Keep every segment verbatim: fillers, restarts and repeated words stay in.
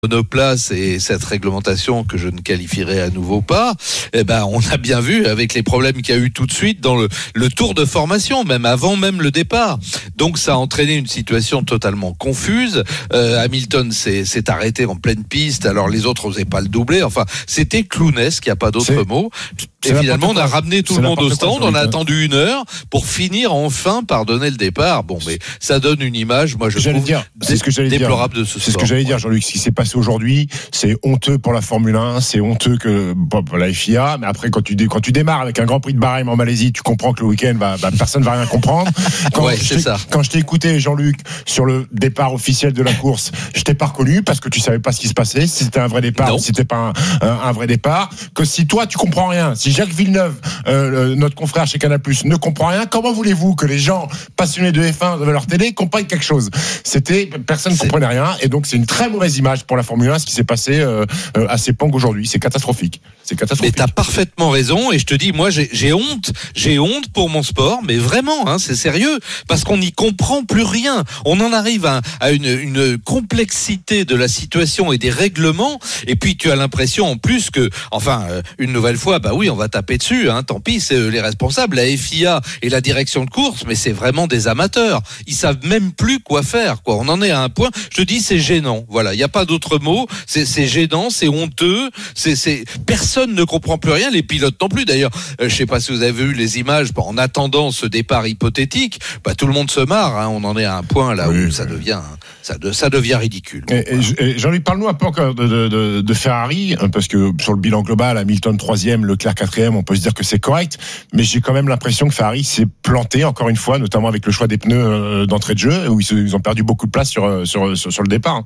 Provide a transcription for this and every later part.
monoplace et cette réglementation que je ne qualifierai à nouveau pas, eh ben on a bien vu avec les problèmes qu'il y a eu tout de suite dans le, le tour de formation, même avant même le départ. Donc ça a entraîné une situation totalement confuse. Euh, Hamilton s'est, s'est arrêté en pleine piste, alors les autres n'osaient pas le doubler. Enfin, c'était clownesque, il n'y a pas d'autre c'est, mot. Et finalement, on a ramené tout c'est le monde au stand, quoi, on a attendu une heure pour finir enfin par donner le départ. Bon, mais ça donne une image, moi je j'allais trouve dire, c'est ce que j'allais déplorable dire. de ce sport. C'est ce que j'allais dire, Jean-Luc. Ce qui s'est passé aujourd'hui, c'est honteux pour la Formule un, c'est honteux que pour la F I A. Mais après, quand tu dé, quand tu démarres avec un Grand Prix de Bahreïn en Malaisie, tu comprends que le week-end, bah, bah, personne va rien comprendre. Quand, ouais, je c'est ça. quand je t'ai écouté, Jean-Luc, sur le départ officiel de la course, je t'ai pas reconnu parce que tu savais pas ce qui se passait, si c'était un vrai départ non. ou si c'était pas un, un, un vrai départ. Que si toi, tu comprends rien, si Jacques Villeneuve, euh, notre confrère chez Canal+, ne comprend rien, comment voulez-vous que les gens passionnés de F un devant leur télé comprennent quelque chose? C'était, personne ne comprenait rien, et donc c'est une très mauvaise image pour la Formule un, ce qui s'est passé euh, euh, à Sepang aujourd'hui. C'est catastrophique. C'est catastrophique. Mais t'as parfaitement raison, et je te dis, moi j'ai, j'ai honte, j'ai honte pour mon sport, mais vraiment, hein, c'est sérieux, parce qu'on n'y comprend plus rien. On en arrive à, à une, une complexité de la situation et des règlements, et puis tu as l'impression en plus que, enfin, euh, une nouvelle fois, bah oui, on va taper dessus, hein, tant pis, c'est eux les responsables, la F I A et la direction de course, mais c'est vraiment des amateurs. Ils savent même plus quoi faire, quoi. On en est à un point, je te dis, c'est gênant. Voilà, il n'y a pas d'autre mot. C'est, c'est gênant, c'est honteux, c'est, c'est, personne ne comprend plus rien, les pilotes non plus. D'ailleurs, euh, je sais pas si vous avez vu les images, en attendant ce départ hypothétique, bah, tout le monde se marre, hein. On en est à un point là oui, où ça devient, ça, de, ça devient ridicule. Et, et, et Jean-Luc, parle-nous un peu encore de, de, de, de Ferrari, parce que sur le bilan global, Hamilton troisième, Leclerc quatrième, on peut se dire que c'est correct, mais j'ai quand même l'impression que Ferrari s'est planté encore une fois, notamment avec le choix des pneus d'entrée de jeu, où ils ont perdu beaucoup de place sur, sur, sur, sur le départ.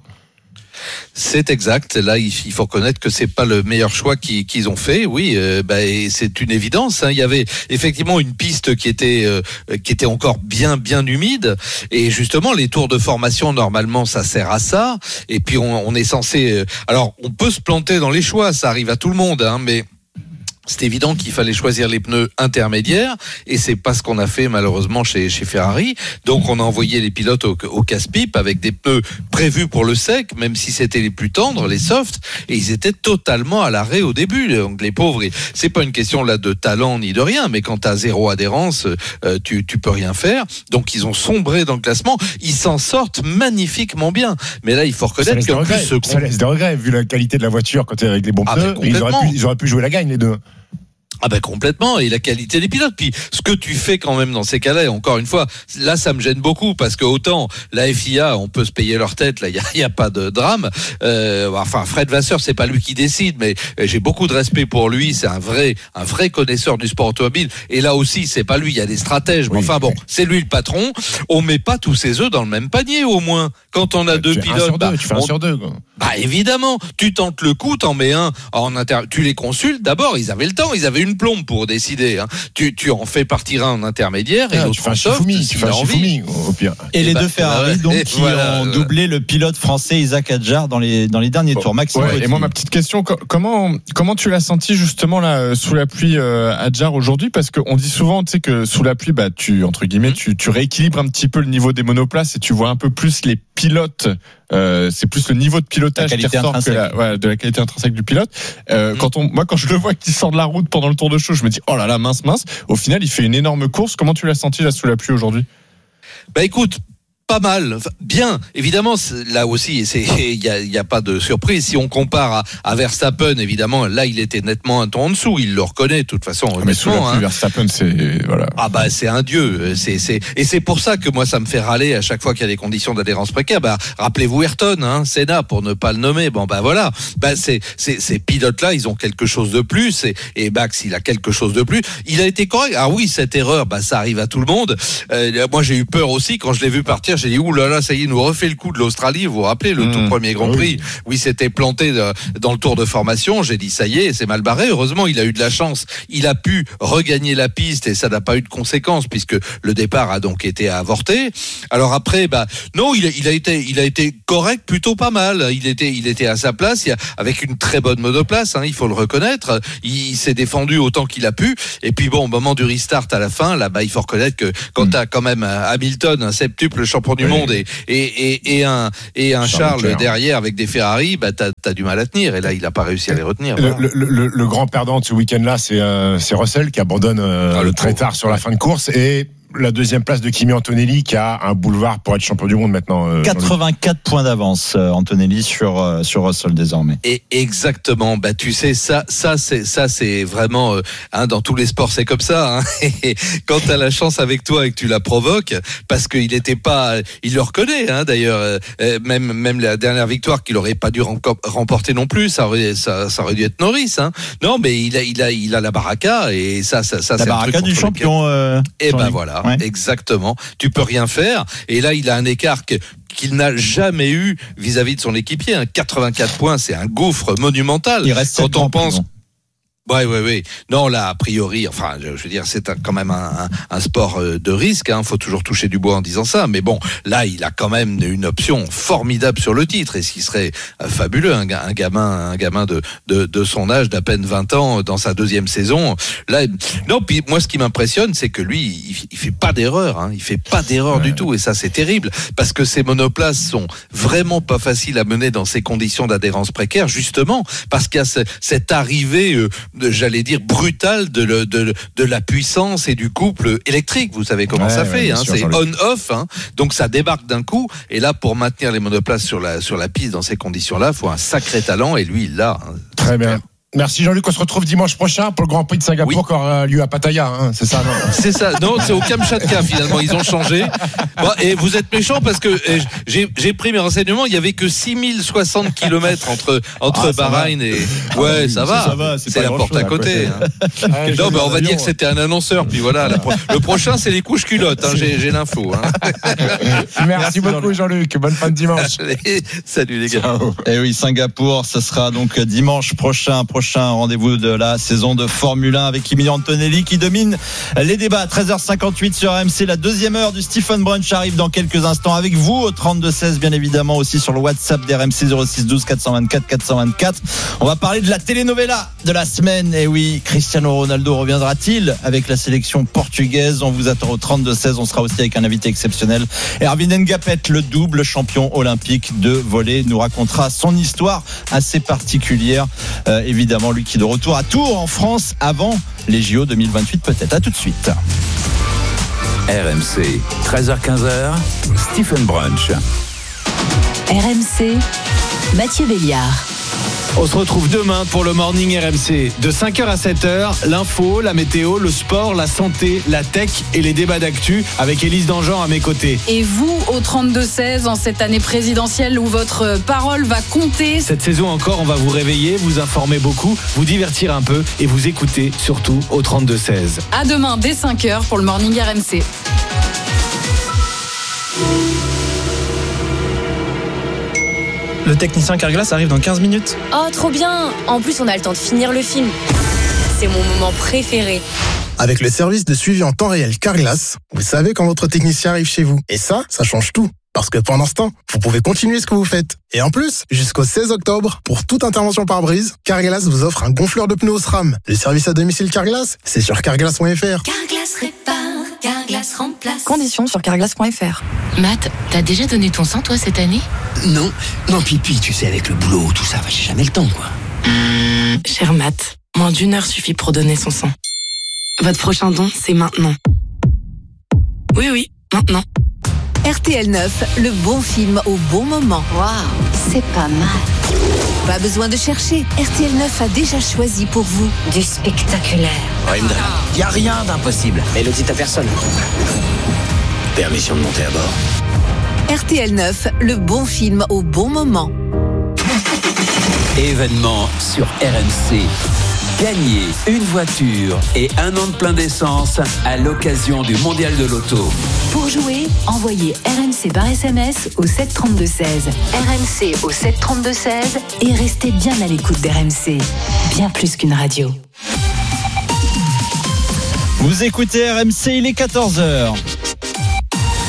C'est exact. Là, il faut reconnaître que c'est pas le meilleur choix qu'ils, qu'ils ont fait. Oui, euh, bah, et c'est une évidence. Hein. Il y avait effectivement une piste qui était euh, qui était encore bien bien humide. Et justement, les tours de formation normalement, ça sert à ça. Et puis on, on est censé. Euh, alors, on peut se planter dans les choix. Ça arrive à tout le monde, hein, mais c'est évident qu'il fallait choisir les pneus intermédiaires, et c'est pas ce qu'on a fait malheureusement chez, chez Ferrari. Donc on a envoyé les pilotes au, au casse-pipe avec des pneus prévus pour le sec, même si c'était les plus tendres, les softs, et ils étaient totalement à l'arrêt au début. Donc les pauvres, c'est pas une question là de talent ni de rien, mais quand t'as zéro adhérence, euh, tu, tu peux rien faire. Donc ils ont sombré dans le classement. Ils s'en sortent magnifiquement bien. Mais là, il faut reconnaître qu'en plus, ce ça laisse des regrets vu la qualité de la voiture quand t'es avec les bons ah, pneus. Ils auraient, pu, ils auraient pu jouer la gagne les deux. Ah ben complètement, et la qualité des pilotes. Puis ce que tu fais quand même dans ces cas-là, encore une fois, là ça me gêne beaucoup, parce que autant la F I A, on peut se payer leur tête, là il y a, y a pas de drame. Euh, enfin Fred Vasseur, c'est pas lui qui décide, mais j'ai beaucoup de respect pour lui. C'est un vrai, un vrai connaisseur du sport automobile. Et là aussi, c'est pas lui, il y a des stratèges. Mais oui, enfin bon, oui. C'est lui le patron. On met pas tous ses œufs dans le même panier au moins. Quand on a tu deux pilotes, un sur deux, bah, tu fais un on... sur deux. Quoi. Bah évidemment, tu tentes le coup, t'en mets un en inter... tu les consultes d'abord. Ils avaient le temps, ils avaient une plombe pour décider. Hein. Tu, tu en fais partir un en intermédiaire et ah, l'autre tu fais un soft, Shifumi, si tu fais un Shifumi, au pire. Et, et les bah, deux Ferrari ouais, donc qui voilà, ont doublé le pilote français Isaac Hadjar dans les dans les derniers bon, tours. Maxime. Ouais, et moi ma petite question, comment comment tu l'as senti justement là sous la pluie euh, Hadjar aujourd'hui, parce qu'on dit souvent tu sais que sous la pluie bah tu entre guillemets tu tu rééquilibres un petit peu le niveau des monoplaces et tu vois un peu plus les pilotes. Euh, c'est plus le niveau de pilotage qui ressort que la, ouais, de la qualité intrinsèque du pilote. Euh, mmh. Quand on, moi, quand je le vois qui sort de la route pendant le tour de show, je me dis oh là là mince mince. Au final, il fait une énorme course. Comment tu l'as senti là sous la pluie aujourd'hui? Bah écoute. Pas mal, bien. Évidemment, là aussi, il y a, y a pas de surprise. Si on compare à, à Verstappen, évidemment, là, il était nettement un ton en dessous. Il le reconnaît, de toute façon. Ah, mais sous la pluie, hein. Verstappen, c'est voilà. Ah bah c'est un dieu. C'est c'est et c'est pour ça que moi, ça me fait râler à chaque fois qu'il y a des conditions d'adhérence précaires. Bah rappelez-vous Ayrton, hein, Senna, pour ne pas le nommer. Bon bah voilà. Bah c'est c'est ces pilotes-là, ils ont quelque chose de plus. Et, et Max, il a quelque chose de plus. Il a été correct. Ah oui, cette erreur, bah ça arrive à tout le monde. Euh, moi, j'ai eu peur aussi quand je l'ai vu partir. J'ai dit, ouh là là, ça y est, il nous refait le coup de l'Australie. Vous vous rappelez, le mmh, tout premier Grand Prix, oui. Où il s'était planté de, dans le tour de formation. J'ai dit, ça y est, c'est mal barré. Heureusement, il a eu de la chance. Il a pu regagner la piste et ça n'a pas eu de conséquences puisque le départ a donc été avorté. Alors après, bah, non, il a, il a été, il a été correct, plutôt pas mal. Il était, il était à sa place, il a, avec une très bonne monoplace, hein, il faut le reconnaître. Il, il s'est défendu autant qu'il a pu. Et puis bon, au moment du restart à la fin, là, bah, il faut reconnaître que quand mmh. t'as quand même Hamilton, un septuple champion champion du oui. monde et, et, et, et un, et un Charles, Charles derrière avec des Ferrari, bah, t'as, t'as du mal à tenir. Et là, il n'a pas réussi à les retenir. Le, Voilà. le, le, le grand perdant de ce week-end-là, c'est, euh, c'est Russell qui abandonne euh, Ah, le très pauvre. tard sur la fin de course et la deuxième place de Kimi Antonelli qui a un boulevard pour être champion du monde maintenant. euh, quatre-vingt-quatre points d'avance, euh, Antonelli, sur, euh, sur Russell désormais. Et exactement, bah tu sais ça, ça c'est ça c'est vraiment euh, hein, dans tous les sports c'est comme ça. Hein, et quand t'as la chance avec toi et que tu la provoques, parce qu'il était pas, il le reconnaît hein, d'ailleurs, euh, même même la dernière victoire qu'il aurait pas dû remporter non plus, ça aurait ça, ça aurait dû être Norris. Hein. Non mais il a il a il a la baraka et ça ça ça La c'est baraka un truc du champion. Euh, et ben Jean-Luc. voilà, Ouais. exactement. Tu peux rien faire. Et là, il a un écart que, qu'il n'a jamais eu vis-à-vis de son équipier. Hein. quatre-vingt-quatre points, c'est un gouffre monumental. Il reste quand on pense. Bon. Ouais, ouais, ouais. Non, là, a priori, enfin, je, je veux dire, c'est un, quand même un, un, un sport de risque. Hein. Faut toujours toucher du bois en disant ça. Mais bon, là, il a quand même une option formidable sur le titre, et ce qui serait fabuleux, un, un gamin, un gamin de, de, de son âge, d'à peine vingt ans, dans sa deuxième saison. Là, non. Puis moi, ce qui m'impressionne, c'est que lui, il, il fait pas d'erreur. Hein. Il fait pas d'erreur ouais. du tout, et ça, c'est terrible, parce que ces monoplaces sont vraiment pas faciles à mener dans ces conditions d'adhérence précaire, justement, parce qu'il y a ce, cette arrivée. Euh, De, j'allais dire brutale de, le, de, de la puissance et du couple électrique. Vous savez comment ouais, ça ouais, fait, hein, sûr, c'est on-off, hein, donc ça débarque d'un coup. Et là, pour maintenir les monoplaces sur la, sur la piste dans ces conditions-là, il faut un sacré talent, et lui, il l'a. Hein. Très bien. Merci Jean-Luc, on se retrouve dimanche prochain pour le Grand Prix de Singapour oui. qui aura lieu à Pattaya, hein, c'est ça non C'est ça, non, c'est au Kamchatka finalement, ils ont changé. Bon, et vous êtes méchants parce que j'ai, j'ai pris mes renseignements, il n'y avait que six mille soixante kilomètres entre, entre ah, Bahreïn et... Ouais, ah, ça, va. ça va, c'est, c'est la porte à côté. Hein. Ah, non, mais on va dire que c'était un annonceur, puis voilà, la pro... le prochain c'est les couches culottes, hein, j'ai, j'ai l'info. Hein. Merci, Merci beaucoup Jean-Luc, bonne fin de dimanche. Allez, salut les gars. Ciao. Et oui, Singapour, ce sera donc dimanche prochain, prochain rendez-vous de la saison de Formule un avec Kimi Antonelli qui domine les débats. treize heures cinquante-huit sur R M C, la deuxième heure du Stephen Brunch arrive dans quelques instants avec vous au trente-deux seize, bien évidemment aussi sur le WhatsApp d'R M C zéro six douze quatre cent vingt-quatre quatre cent vingt-quatre. On va parler de la telenovela de la semaine. Et oui, Cristiano Ronaldo reviendra-t-il avec la sélection portugaise? On vous attend au trente-deux seize. On sera aussi avec un invité exceptionnel. Erwin Ngapet, le double champion olympique de volley, nous racontera son histoire assez particulière. Euh, évidemment, lui qui est de retour à Tours en France avant les J O deux mille vingt-huit peut-être. À tout de suite. R M C, treize heures quinze, Stephen Brunch. R M C, Mathieu Béliard. On se retrouve demain pour le Morning R M C. De cinq heures à sept heures, l'info, la météo, le sport, la santé, la tech et les débats d'actu avec Élise Dangean à mes côtés. Et vous, au trente-deux seize, en cette année présidentielle où votre parole va compter. Cette saison encore, on va vous réveiller, vous informer beaucoup, vous divertir un peu et vous écouter surtout au trente-deux seize. À demain dès cinq heures pour le Morning R M C. Le technicien Carglass arrive dans quinze minutes. Oh, trop bien! En plus, on a le temps de finir le film. C'est mon moment préféré. Avec le service de suivi en temps réel Carglass, vous savez quand votre technicien arrive chez vous. Et ça, ça change tout. Parce que pendant ce temps, vous pouvez continuer ce que vous faites. Et en plus, jusqu'au seize octobre, pour toute intervention par brise, Carglass vous offre un gonfleur de pneus au SRAM. Le service à domicile Carglass, c'est sur carglass point f r. Carglass répare, Carglass remplace. Conditions sur carglass point f r. Matt, t'as déjà donné ton sang, toi, cette année? Non, non, pipi, tu sais, avec le boulot, tout ça, j'ai jamais le temps, quoi. Mmh, cher Matt, moins d'une heure suffit pour donner son sang. Votre prochain don, c'est maintenant. Oui, oui, maintenant. R T L neuf, le bon film au bon moment. Waouh, c'est pas mal. Pas besoin de chercher. R T L neuf a déjà choisi pour vous du spectaculaire. Ouais, il n'y a rien d'impossible. Mais le dit à personne. Permission de monter à bord. R T L neuf, le bon film au bon moment. Événement sur R M C. Gagnez une voiture et un an de plein d'essence à l'occasion du Mondial de l'Auto. Pour jouer, envoyez R M C par S M S au sept trente-deux seize. R M C au sept trente-deux seize et restez bien à l'écoute d'R M C. Bien plus qu'une radio. Vous écoutez R M C, il est quatorze heures.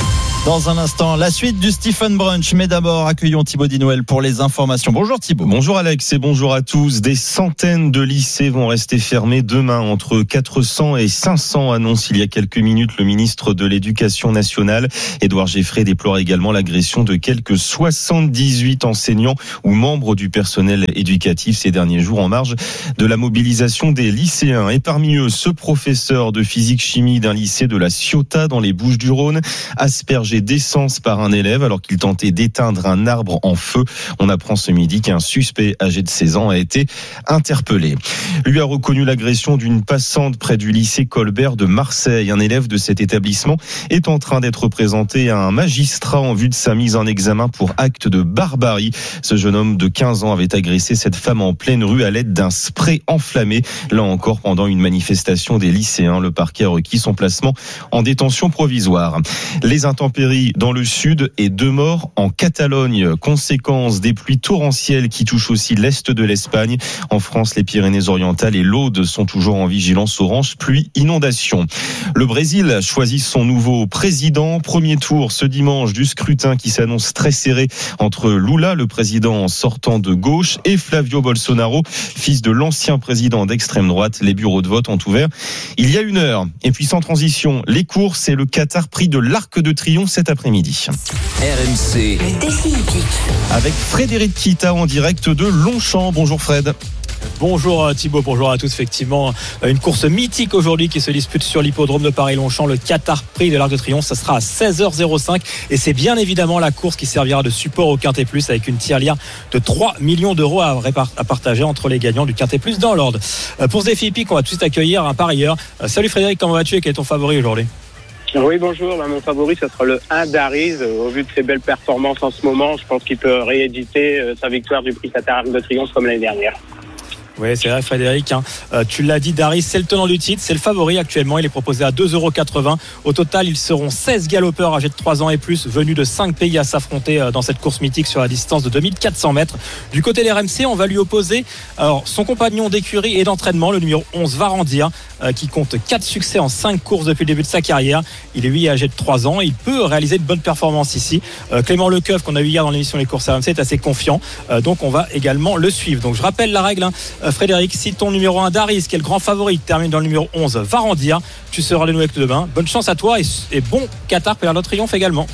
Dans un instant, la suite du Stephen Brunch. Mais d'abord, accueillons Thibaut Dinouel pour les informations. Bonjour Thibaut. Bonjour Alex et bonjour à tous. Des centaines de lycées vont rester fermés demain. Entre quatre cents et cinq cents, annonce il y a quelques minutes le ministre de l'Éducation nationale. Édouard Geffray déplore également l'agression de quelques soixante-dix-huit enseignants ou membres du personnel éducatif ces derniers jours en marge de la mobilisation des lycéens. Et parmi eux, ce professeur de physique-chimie d'un lycée de la Ciotat dans les Bouches-du-Rhône, aspergé d'essence par un élève alors qu'il tentait d'éteindre un arbre en feu. On apprend ce midi qu'un suspect âgé de seize ans a été interpellé. Lui a reconnu l'agression d'une passante près du lycée Colbert de Marseille. Un élève de cet établissement est en train d'être présenté à un magistrat en vue de sa mise en examen pour acte de barbarie. Ce jeune homme de quinze ans avait agressé cette femme en pleine rue à l'aide d'un spray enflammé. Là encore, pendant une manifestation des lycéens, le parquet a requis son placement en détention provisoire. Les intempéries dans le sud et deux morts en Catalogne. Conséquence des pluies torrentielles qui touchent aussi l'est de l'Espagne. En France, les Pyrénées-Orientales et l'Aude sont toujours en vigilance orange, pluie, inondation. Le Brésil choisit son nouveau président. Premier tour ce dimanche du scrutin qui s'annonce très serré entre Lula, le président sortant de gauche, et Flavio Bolsonaro, fils de l'ancien président d'extrême droite. Les bureaux de vote ont ouvert il y a une heure. Et puis sans transition, les courses et le Qatar Prix de l'Arc de Triomphe cet après-midi. R M C. Le défi hippique. Avec Frédéric Kita en direct de Longchamp. Bonjour Fred. Bonjour Thibaut, bonjour à tous. Effectivement, une course mythique aujourd'hui qui se dispute sur l'hippodrome de Paris-Longchamp, le Qatar Prix de l'Arc de Triomphe. Ça sera à seize heures cinq et c'est bien évidemment la course qui servira de support au Quintet Plus avec une tirelire de trois millions d'euros à, répart- à partager entre les gagnants du Quintet Plus dans l'ordre. pour ce défi hippique, on va tout de suite accueillir un parieur. Salut Frédéric, comment vas-tu et quel est ton favori aujourd'hui ? Oui, bonjour. Mon favori, ce sera le un d'Ariz. Au vu de ses belles performances en ce moment, je pense qu'il peut rééditer sa victoire du prix Qatar Arc de Triomphe comme l'année dernière. Oui, c'est vrai Frédéric, hein. euh, tu l'as dit, Daris, c'est le tenant du titre, c'est le favori actuellement, il est proposé à deux euros quatre-vingts. Au total, ils seront seize galopeurs âgés de trois ans et plus, venus de cinq pays à s'affronter euh, dans cette course mythique sur la distance de deux mille quatre cents mètres. Du côté de l'R M C, on va lui opposer alors, son compagnon d'écurie et d'entraînement, le numéro onze, Varandia, euh, qui compte quatre succès en cinq courses depuis le début de sa carrière. Il est lui âgé de trois ans et il peut réaliser de bonnes performances ici. Euh, Clément Lecoeuf, qu'on a eu hier dans l'émission Les Courses R M C, est assez confiant, euh, donc on va également le suivre. Donc je rappelle la règle, hein. Frédéric, si ton numéro un Daris, qui est le grand favori, termine dans le numéro onze, Varandia, tu seras le nouveau de demain. Bonne chance à toi et, et bon Qatar pour l'Arc de Triomphe également.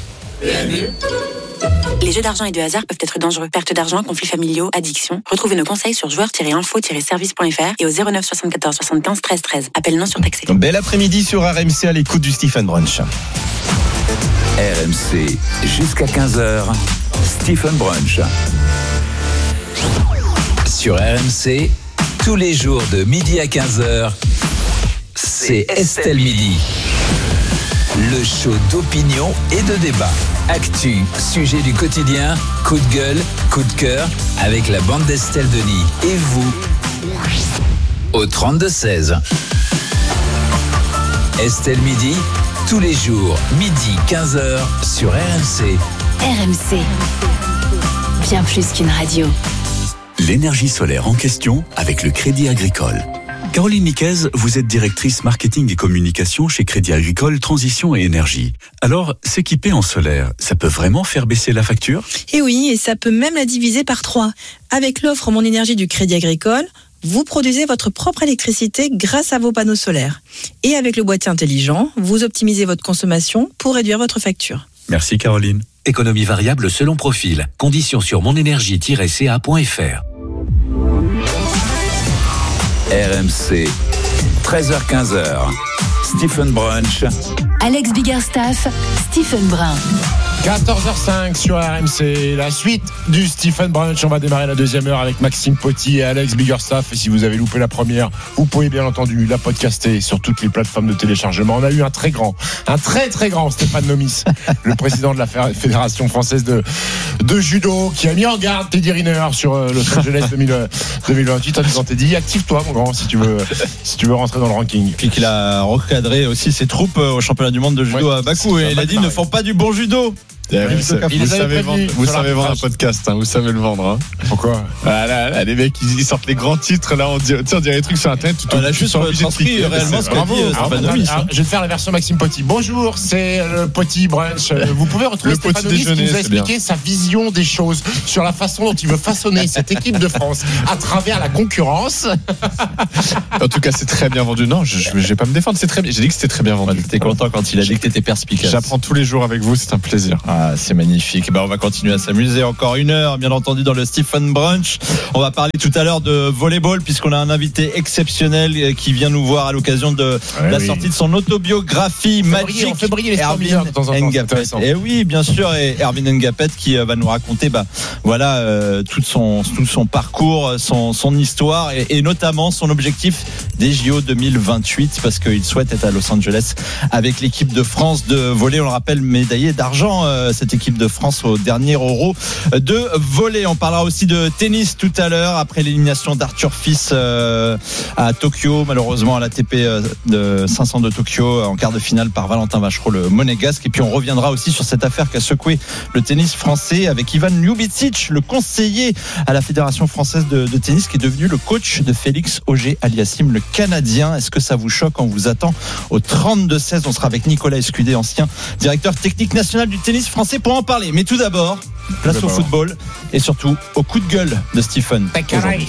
Les jeux d'argent et de hasard peuvent être dangereux. Perte d'argent, conflits familiaux, addiction. Retrouvez nos conseils sur joueurs tiret info tiret service point f r et au zéro neuf soixante-quatorze soixante-quinze treize treize. Appel non surtaxé. Bel après-midi sur R M C à l'écoute du Stephen Brunch. R M C, jusqu'à quinze heures, Stephen Brunch. Sur R M C, tous les jours de midi à quinze heures, c'est Estelle Midi. Le show d'opinion et de débat. Actu, sujet du quotidien, coup de gueule, coup de cœur, avec la bande d'Estelle Denis. Et vous, au trente-deux seize. Estelle Midi, tous les jours, midi quinze heures, sur R M C. R M C, bien plus qu'une radio. L'énergie solaire en question avec le Crédit Agricole. Caroline Niquez, vous êtes directrice marketing et communication chez Crédit Agricole Transition et Énergie. Alors, s'équiper en solaire, ça peut vraiment faire baisser la facture ? Et oui, et ça peut même la diviser par trois. Avec l'offre Mon Énergie du Crédit Agricole, vous produisez votre propre électricité grâce à vos panneaux solaires. Et avec le boîtier intelligent, vous optimisez votre consommation pour réduire votre facture. Merci Caroline. Économie variable selon profil. Conditions sur monénergie tiret c a point f r. R M C, treize heures quinze. Stephen Brunch. Alex Biggerstaff, Stephen Brun. quatorze heures cinq sur R M C, la suite du Stephen Brunch. On va démarrer la deuxième heure avec Maxime Poty et Alex Biggerstaff. Et si vous avez loupé la première, vous pouvez bien entendu la podcaster sur toutes les plateformes de téléchargement. On a eu un très grand, un très très grand Stéphane Nomis, le président de la Fédération française de, de judo, qui a mis en garde Teddy Riner sur le Los Angeles deux mille vingt-huit en disant: Teddy, active-toi mon grand si tu veux, si tu veux rentrer dans le ranking. Puis qu'il a recadré aussi ses troupes au championnat du monde de judo ouais, à Bakou et il a dit: ne font pas du bon judo. Vous, vous savez vendre, vous savez vendre un podcast, hein, vous savez le vendre. Hein. Pourquoi ah, là, là, les mecs, ils, ils sortent les grands titres. Là, on dirait, on dirait des trucs sur Internet. Tout on a juste transcrit réellement ce qu'a dit Stéphane Demis. Je vais faire la version Maxime Poty. Bonjour, c'est le Poty Brunch. Vous pouvez retrouver Stéphane Demis qui nous a expliqué sa vision des choses sur la façon dont il veut façonner cette équipe de France à travers la concurrence. En tout cas, c'est très bien vendu. Non, je ne vais pas me défendre. C'est très bien. J'ai dit que c'était très bien vendu. T'es content quand il a dit que t'étais perspicace. J'apprends tous les jours avec vous. C'est un plaisir. Ah, c'est magnifique. Bah, on va continuer à s'amuser encore une heure, bien entendu, dans le Stephen Brunch. On va parler tout à l'heure de volleyball, puisqu'on a un invité exceptionnel qui vient nous voir à l'occasion de ouais, la oui. sortie de son autobiographie Magic. On fait briller les Erwin Ngapet. Et oui, bien sûr, et Erwin Ngapet qui va nous raconter, bah, voilà, euh, tout son tout son parcours, son son histoire et, et notamment son objectif des J O deux mille vingt-huit, parce qu'il souhaite être à Los Angeles avec l'équipe de France de volley. On le rappelle, médaillé d'argent, euh, cette équipe de France au dernier Euro de volley. On parlera aussi de tennis tout à l'heure après l'élimination d'Arthur Fils euh, à Tokyo, malheureusement à l'A T P euh, de cinq cents de Tokyo en quart de finale par Valentin Vachereau, le monégasque. Et puis on reviendra aussi sur cette affaire qui a secoué le tennis français avec Ivan Ljubicic, le conseiller à la Fédération française de, de tennis, qui est devenu le coach de Félix Auger-Aliassime, le Canadien. Est-ce que ça vous choque? On vous attend au trente-deux seize. On sera avec Nicolas Escudé, ancien directeur technique national du tennis français, pour en parler. Mais tout d'abord, place au football et surtout au coup de gueule de Stephen aujourd'hui.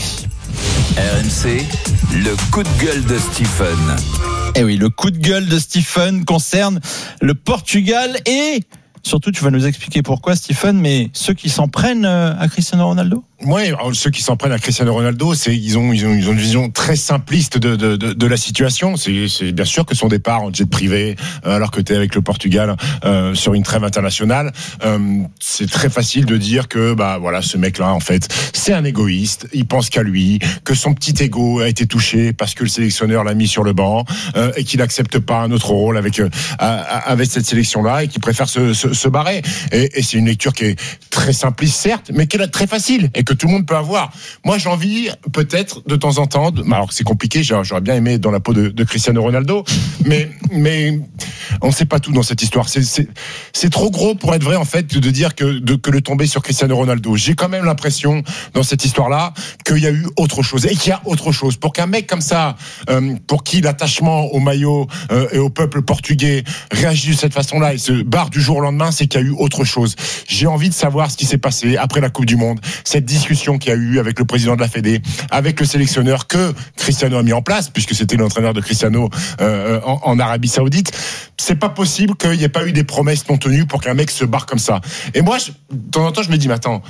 R M C, le coup de gueule de Stephen. Eh oui, le coup de gueule de Stephen concerne le Portugal et surtout, tu vas nous expliquer pourquoi, Stephen, mais ceux qui s'en prennent à Cristiano Ronaldo? Ouais, ceux qui s'en prennent à Cristiano Ronaldo, c'est ils ont ils ont ils ont une vision très simpliste de de de, de la situation. C'est c'est bien sûr que son départ en jet privé, euh, alors que t'es avec le Portugal euh, sur une trêve internationale, euh, c'est très facile de dire que bah voilà, ce mec-là en fait, c'est un égoïste. Il pense qu'à lui, que son petit ego a été touché parce que le sélectionneur l'a mis sur le banc euh, et qu'il n'accepte pas un autre rôle avec euh, avec cette sélection-là et qu'il préfère se, se se barrer. Et, et c'est une lecture qui est très simpliste certes, mais qui est très facile et que tout le monde peut avoir. Moi, j'ai envie, peut-être, de temps en temps, de, alors que c'est compliqué, j'aurais bien aimé être dans la peau de, de Cristiano Ronaldo, mais, mais on ne sait pas tout dans cette histoire. C'est, c'est, c'est trop gros pour être vrai, en fait, de dire que, de, que le tomber sur Cristiano Ronaldo. J'ai quand même l'impression, dans cette histoire-là, qu'il y a eu autre chose, et qu'il y a autre chose. Pour qu'un mec comme ça, euh, pour qui l'attachement au maillot euh, et au peuple portugais réagit de cette façon-là et se barre du jour au lendemain, c'est qu'il y a eu autre chose. J'ai envie de savoir ce qui s'est passé après la Coupe du Monde, cette discussion qu'il y a eu avec le président de la Fédé, avec le sélectionneur que Cristiano a mis en place, puisque c'était l'entraîneur de Cristiano euh, en, en Arabie Saoudite. C'est pas possible qu'il n'y ait pas eu des promesses non tenues pour qu'un mec se barre comme ça. Et moi, je, de temps en temps, je me dis, mais attends,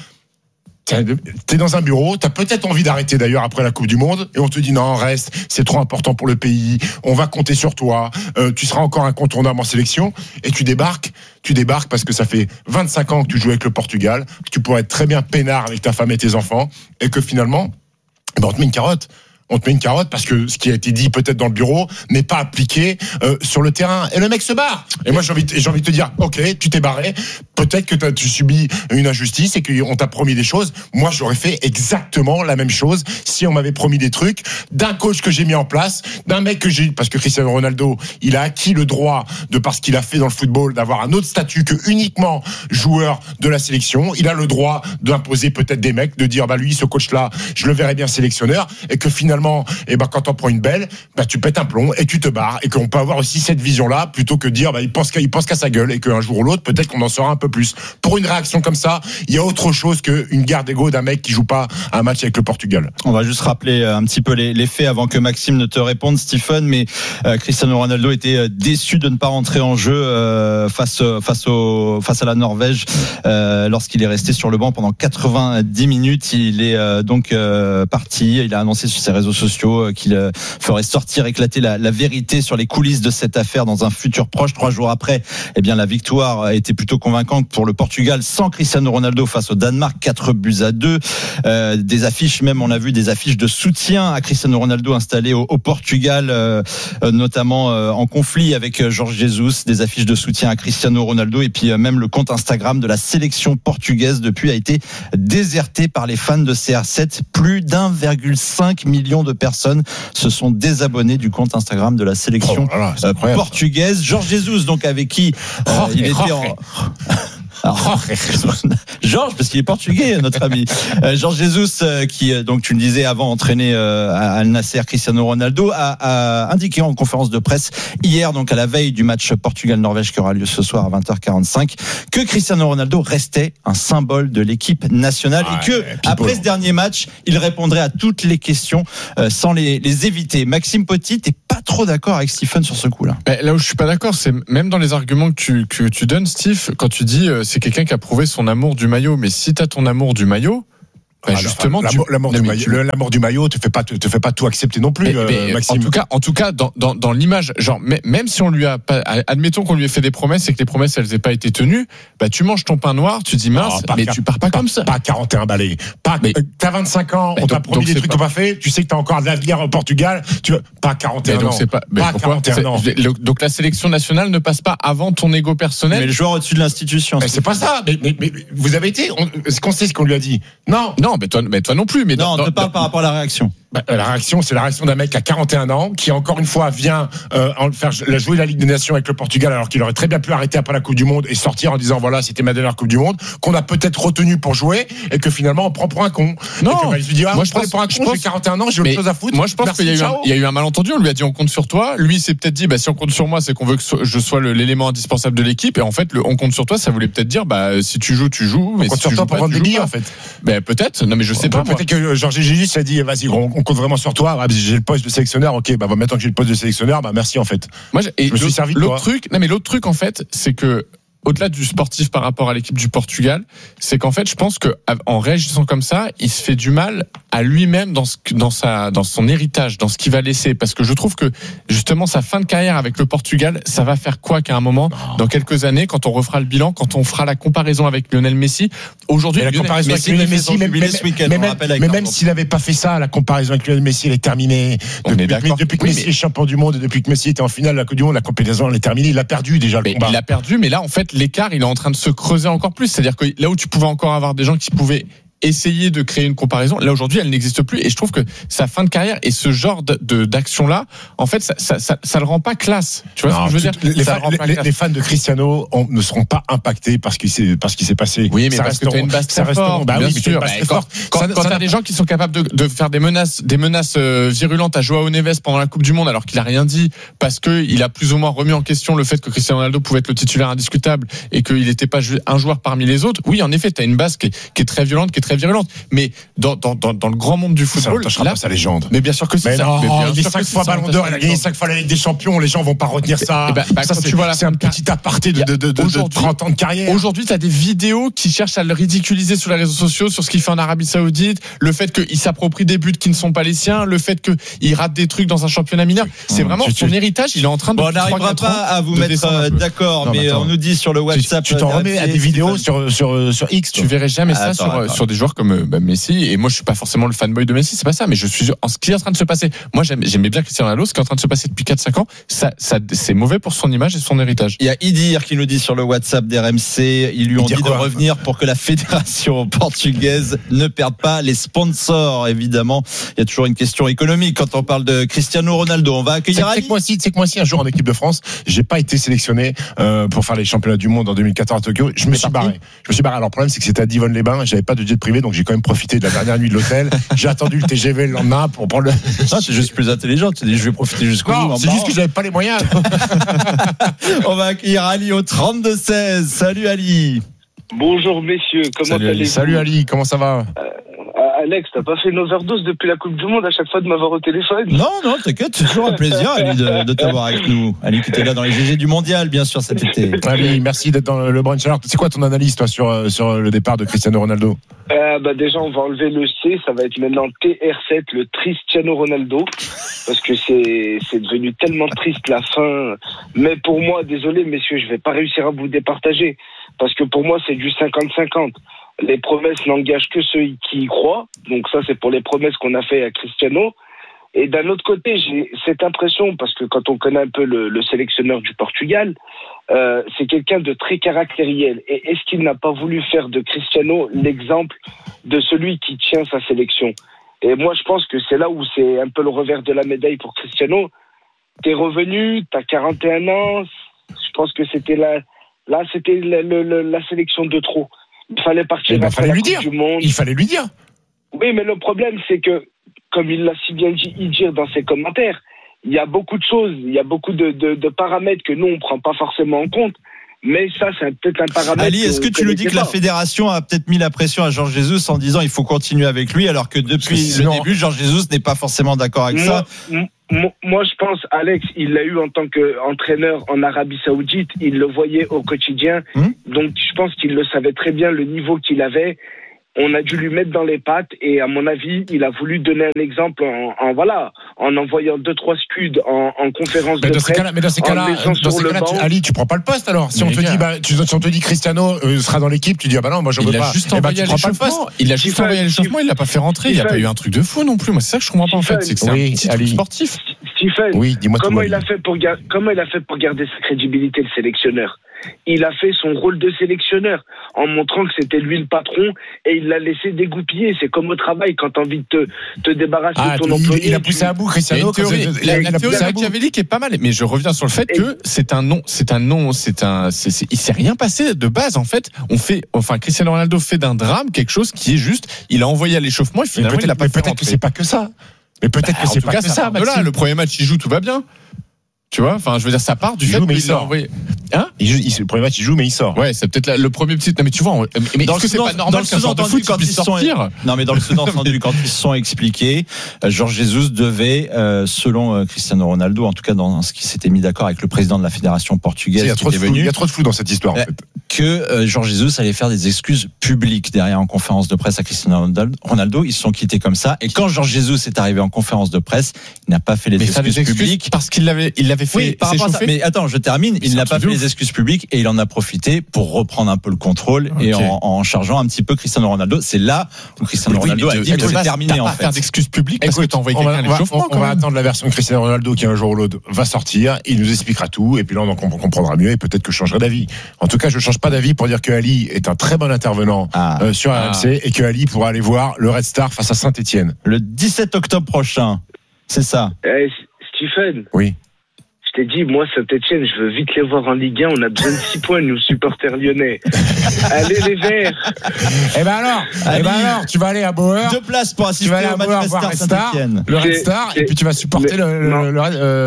t'es dans un bureau, t'as peut-être envie d'arrêter d'ailleurs après la Coupe du Monde, et on te dit non, reste, c'est trop important pour le pays, on va compter sur toi, euh, tu seras encore incontournable en sélection, et tu débarques, tu débarques parce que ça fait vingt-cinq ans que tu joues avec le Portugal, que tu pourrais être très bien peinard avec ta femme et tes enfants, et que finalement, ben on te met une carotte. On te met une carotte parce que ce qui a été dit peut-être dans le bureau n'est pas appliqué euh, sur le terrain. Et le mec se barre. Et moi, j'ai envie, j'ai envie de te dire, ok, tu t'es barré. Peut-être que tu subis une injustice et qu'on t'a promis des choses. Moi, j'aurais fait exactement la même chose si on m'avait promis des trucs d'un coach que j'ai mis en place, d'un mec que j'ai... Parce que Cristiano Ronaldo, il a acquis le droit, de par ce qu'il a fait dans le football, d'avoir un autre statut que uniquement joueur de la sélection. Il a le droit d'imposer peut-être des mecs, de dire, bah lui, ce coach-là, je le verrais bien sélectionneur. Et que finalement, et ben, quand on prend une belle, bah, tu pètes un plomb et tu te barres. Et qu'on peut avoir aussi cette vision-là, plutôt que de dire, bah, il pense qu'à, il pense qu'à sa gueule, et qu'un jour ou l'autre, peut-être qu'on en saura un peu plus. Pour une réaction comme ça, il y a autre chose qu'une guerre d'ego d'un mec qui joue pas un match avec le Portugal. On va juste rappeler un petit peu les, les faits avant que Maxime ne te réponde, Stephen, mais euh, Cristiano Ronaldo était déçu de ne pas rentrer en jeu euh, face, face, au, face à la Norvège euh, lorsqu'il est resté sur le banc pendant quatre-vingt-dix minutes. Il est euh, donc euh, parti, il a annoncé sur ses réseaux sociaux qu'il ferait sortir, éclater la, la vérité sur les coulisses de cette affaire dans un futur proche. Trois jours après, eh bien, la victoire a été plutôt convaincante pour le Portugal sans Cristiano Ronaldo face au Danemark, quatre buts à deux. Euh, des affiches, même on a vu des affiches de soutien à Cristiano Ronaldo installées au, au Portugal, euh, notamment euh, en conflit avec Jorge Jesus, des affiches de soutien à Cristiano Ronaldo, et puis euh, même le compte Instagram de la sélection portugaise depuis a été déserté par les fans de C R sept. Plus d'un virgule cinq million de personnes se sont désabonnées du compte Instagram de la sélection oh, voilà, portugaise. Jorge Jesus, donc avec qui euh, oh, il était en Alors, Georges, parce qu'il est portugais, notre ami. Euh, Georges Jesus, euh, qui, euh, donc, tu le disais avant, entraîné euh, à Al Nasser, Cristiano Ronaldo, a, a indiqué en conférence de presse hier, donc à la veille du match Portugal-Norvège qui aura lieu ce soir à vingt heures quarante-cinq, que Cristiano Ronaldo restait un symbole de l'équipe nationale ouais, et que, après ce dernier match, il répondrait à toutes les questions euh, sans les, les éviter. Maxime Petit, t'es pas trop d'accord avec Stephen sur ce coup-là? Ben, là où je suis pas d'accord, c'est même dans les arguments que tu, que tu donnes, Steve, quand tu dis euh, c'est quelqu'un qui a prouvé son amour du maillot, mais si t'as ton amour du maillot, ben ah, justement, l'amour, tu... l'amour, du maillot, tu... l'amour du maillot te fait pas te, te fait pas tout accepter non plus, mais, euh, mais Maxime. En tout cas, en tout cas, dans, dans, dans l'image, genre même si on lui a pas, admettons qu'on lui ait fait des promesses et que les promesses elles aient pas été tenues, bah tu manges ton pain noir, tu dis mince, non, mais car, tu pars pas, pas comme ça. Pas quarante et un balais. Pas. Mais, t'as vingt-cinq ans, on t'a donc, promis donc des trucs pas... qu'on pas fait. Tu sais que t'as encore de l'avenir au Portugal. Tu veux pas quarante et un donc ans. C'est pas. Pas quarante et un ans. Donc la sélection nationale ne passe pas avant ton ego personnel. Mais le joueur au-dessus de l'institution. Mais c'est pas ça. Mais, mais, mais vous avez été. Est-ce qu'on sait ce qu'on lui a dit? Non. Non, mais toi, mais toi non plus. Mais non, on te parle par rapport à la réaction. Bah, la réaction, c'est la réaction d'un mec qui a quarante et un ans, qui encore une fois vient euh, faire jouer la Ligue des Nations avec le Portugal, alors qu'il aurait très bien pu arrêter après la Coupe du Monde et sortir en disant voilà, c'était ma dernière Coupe du Monde, qu'on a peut-être retenu pour jouer et que finalement on prend pour un con. Non, et que, bah, il se dit ah, moi je prends pour un con, pense... j'ai quarante et un ans, j'ai autre chose à foutre. Moi je pense Merci, qu'il y a, eu un, il y a eu un malentendu. On lui a dit on compte sur toi. Lui s'est peut-être dit bah si on compte sur moi, c'est qu'on veut que je sois le, l'élément indispensable de l'équipe. Et en fait, le on compte sur toi, ça voulait peut-être dire bah si tu joues, tu joues. Mais on compte si sur tu toi joues pour pas, vendre des billets en fait. Ben peut-être. Non mais je sais pas. Peut-être que Georges Jesus a dit vas-y, on compte vraiment sur toi. J'ai le poste de sélectionneur, ok, bah maintenant que j'ai le poste de sélectionneur, bah merci en fait. Moi, et je me suis servi de l'autre toi. truc, non mais l'autre truc en fait, c'est que au-delà du sportif par rapport à l'équipe du Portugal, c'est qu'en fait, je pense que en réagissant comme ça, il se fait du mal à lui-même dans ce, dans sa, dans son héritage, dans ce qu'il va laisser, parce que je trouve que justement sa fin de carrière avec le Portugal, ça va faire quoi qu'à un moment, non. dans quelques années, quand on refera le bilan, quand on fera la comparaison avec Lionel Messi, aujourd'hui, la Lionel comparaison Messi, avec Lionel Messi, même, même, week-end, mais même, mais même s'il n'avait pas fait ça, la comparaison avec Lionel Messi, elle est terminée. On depuis, est d'accord. depuis que oui, Messi mais... est champion du monde, et depuis que Messi était en finale de la Coupe du monde, la compétition elle est terminée. Il a perdu déjà le mais combat. Il a perdu, mais là, en fait, l'écart, il est en train de se creuser encore plus. C'est-à-dire que là où tu pouvais encore avoir des gens qui pouvaient essayer de créer une comparaison, là aujourd'hui elle n'existe plus et je trouve que sa fin de carrière et ce genre de, de d'action là, en fait ça, ça, ça, ça le rend pas classe. Tu vois non, ce que je veux dire les, ça fa- les, les fans de Cristiano on, ne seront pas impactés par ce qui s'est, par ce qui s'est passé. Oui mais ça parce que tu as une base très forte. Bah, bien oui, sûr. Bah, quand quand, ça, quand ça tu as des gens qui sont capables de, de faire des menaces, des menaces euh, virulentes à Joao Neves pendant la Coupe du Monde alors qu'il a rien dit parce que il a plus ou moins remis en question le fait que Cristiano Ronaldo pouvait être le titulaire indiscutable et qu'il n'était pas un joueur parmi les autres. Oui en effet tu as une base qui est, qui est très violente, qui est très virulente, mais Dans, dans, dans, dans le grand monde du football, ça là, pas sa légende. Mais bien sûr que c'est mais ça. Non, mais bien il est cinq fois Ballon d'Or, il a gagné cinq fois la Ligue des Champions. Les gens vont pas retenir ça. Et bah, bah, ça c'est, tu vois la c'est un petit aparté de, de, de, de, de trente ans de carrière. Aujourd'hui, tu as des vidéos qui cherchent à le ridiculiser sur les réseaux sociaux, sur ce qu'il fait en Arabie Saoudite, le fait qu'il s'approprie des buts qui ne sont pas les siens, le fait qu'il rate des trucs dans un championnat mineur. C'est vraiment son héritage. Il est en train de. Bon, on n'arrivera pas à vous mettre d'accord, mais on nous dit sur le WhatsApp. Tu t'en remets à des vidéos sur sur sur X. Tu verrais jamais ça sur sur des joueurs comme Messi. Et moi, je suis pas forcément le fanboy de Messi, c'est pas ça, mais je suis en ce qui est en train de se passer. Moi, j'aimais bien Cristiano Ronaldo, ce qui est en train de se passer depuis quatre cinq ans, ça, ça, c'est mauvais pour son image et son héritage. Il y a Idir qui nous dit sur le WhatsApp d'R M C, ils lui ont dit de revenir pour que la fédération portugaise ne perde pas les sponsors. Évidemment, il y a toujours une question économique quand on parle de Cristiano Ronaldo. On va accueillir Ali. C'est que moi aussi, c'est que moi aussi un jour en équipe de France, j'ai pas été sélectionné euh, pour faire les championnats du monde en deux mille quatorze à Tokyo. Je me suis barré. Je me suis barré. Alors le problème, c'est que c'était à Divonne-les-Bains, j'avais pas de jet privé, donc j'ai quand même profité de la dernière nuit de l'hôtel. J'ai attendu le T G V le lendemain pour prendre le. Non, c'est juste plus intelligent. Tu dis, je vais profiter jusqu'au bout. Non, c'est juste que j'avais pas les moyens. On va accueillir Ali au trente-deux seize. Salut Ali. Bonjour messieurs, comment Salut allez-vous? Ali. Salut Ali, comment ça va? euh, Alex, t'as pas fait une overdose depuis la Coupe du Monde à chaque fois de m'avoir au téléphone? Non, non, t'inquiète, c'est toujours un plaisir Ali de, de t'avoir avec nous. Ali qui était là dans les G G du Mondial, bien sûr, cet été. Ali, merci d'être dans le brunch. Alors, c'est quoi ton analyse toi sur sur le départ de Cristiano Ronaldo? Euh, bah déjà, on va enlever le C, ça va être maintenant T R sept, le Cristiano Ronaldo, parce que c'est c'est devenu tellement triste la fin. Mais pour moi, désolé messieurs, je vais pas réussir à vous départager, parce que pour moi, c'est du cinquante cinquante. Les promesses n'engagent que ceux qui y croient, donc ça, c'est pour les promesses qu'on a fait à Cristiano. Et d'un autre côté, j'ai cette impression, parce que quand on connaît un peu le, le sélectionneur du Portugal, euh, c'est quelqu'un de très caractériel. Et est-ce qu'il n'a pas voulu faire de Cristiano l'exemple de celui qui tient sa sélection? Et moi, je pense que c'est là où c'est un peu le revers de la médaille pour Cristiano. T'es revenu, t'as quarante et un ans, je pense que c'était la, Là, c'était le, le, le, la sélection de trop. Il fallait partir. Il ben, après fallait la lui Coupe dire. du Monde. Il fallait lui dire. Oui, mais le problème, c'est que, comme il l'a si bien dit Idir dans ses commentaires, il y a beaucoup de choses, il y a beaucoup de, de, de paramètres que nous, on ne prend pas forcément en compte. Mais ça, c'est peut-être un paramètre. Ali, est-ce que tu nous dis que pas. la fédération a peut-être mis la pression à Georges Jesus en disant il faut continuer avec lui, alors que depuis sinon... le début, Georges Jesus n'est pas forcément d'accord avec moi, ça? Moi, moi, je pense, Alex, il l'a eu en tant qu'entraîneur en Arabie Saoudite, il le voyait au quotidien. Hum? Donc, je pense qu'il le savait très bien, le niveau qu'il avait. On a dû lui mettre dans les pattes et à mon avis, il a voulu donner un exemple en, en voilà, en envoyant deux trois scuds en, en conférence mais de dans presse. Ces cas-là, mais dans ces cas-là, dans ces cas-là, tu, Ali, tu prends pas le poste alors. Si mais on te gars. dit, bah, tu, si on te dit Cristiano euh, sera dans l'équipe, tu dis ah bah non, moi je veux pas. Juste eh bah, tu prends pas le poste. Il a juste envoyé à l'échauffement, il l'a pas fait rentrer. Il y a pas eu un truc de fou non plus. Moi, c'est ça que je comprends pas en fait, c'est que c'est un petit truc sportif. Stephen, oui, dis-moi comment tout, il a fait pour comment il a fait pour garder sa crédibilité, le sélectionneur? Il a fait son rôle de sélectionneur en montrant que c'était lui le patron et il l'a laissé dégoupiller. C'est comme au travail quand tu as envie de te, te débarrasser ah, de ton il, employé. Il a poussé à bout Cristiano. Il théorie, il la, a, la, la théorie de Machiavelli qui est pas mal, mais je reviens sur le fait et que c'est un nom, c'est un nom, c'est un, c'est, c'est, il s'est rien passé de base en fait. On fait, enfin Cristiano Ronaldo fait d'un drame quelque chose qui est juste, il a envoyé à l'échauffement et finalement il a pas fait peut-être que c'est pas que ça. Mais peut-être bah, que c'est pas cas, que ça. Là, le premier match il joue, tout va bien. Tu vois, enfin, je veux dire, ça part du il fait joue, mais il qu'il a sort. envoyé. Hein il joue, il, le premier match, il joue, mais il sort. Ouais, c'est peut-être la, le premier petit. Non, mais tu vois, on, mais dans est-ce que c'est pas normal qu'un joueur de foot quand puisse ils sortir sont, Non, mais dans le sous-entendu, quand ils se sont expliqués, Georges Jesus devait, euh, selon euh, Cristiano Ronaldo, en tout cas dans ce qui s'était mis d'accord avec le président de la fédération portugaise, il y a qui trop de était flou, venu, il y a trop de flou dans cette histoire. En fait. Que euh, Georges Jesus allait faire des excuses publiques derrière en conférence de presse à Cristiano Ronaldo. Ils se sont quittés comme ça. Et quand Georges Jesus est arrivé en conférence de presse, il n'a pas fait les mais excuses, des excuses publiques parce qu'il l'avait, il l'avait fait. Oui, par rapport à ça. Mais attends, je termine. Il n'a pas fait les excuses publiques et il en a profité pour reprendre un peu le contrôle okay. et en, en chargeant un petit peu Cristiano Ronaldo. C'est là où Cristiano oui, Ronaldo a dit que c'est terminé en fait. Faire d'excuses publiques parce Écoute, que t'as envoyé on quelqu'un va, à l'échauffement. On, on va attendre la version de Cristiano Ronaldo qui un jour ou l'autre va sortir. Il nous expliquera tout et puis là on en comprendra mieux et peut-être que je changerai d'avis. En tout cas, je ne change pas d'avis pour dire que Ali est un très bon intervenant ah. euh, sur ah. R M C et que Ali pourra aller voir le Red Star face à Saint-Etienne. Le dix-sept octobre prochain. C'est ça. Eh, Stephen. Oui. Je t'ai dit, moi, Saint-Etienne, je veux vite les voir en Ligue un. On a besoin de six points, nous, supporters lyonnais. Allez, les Verts. Eh ben alors, eh ben alors, tu vas aller à Bauer. Deux places pour assister au match Red Star Saint-Etienne. Le Red Star, et puis tu vas supporter le, le, le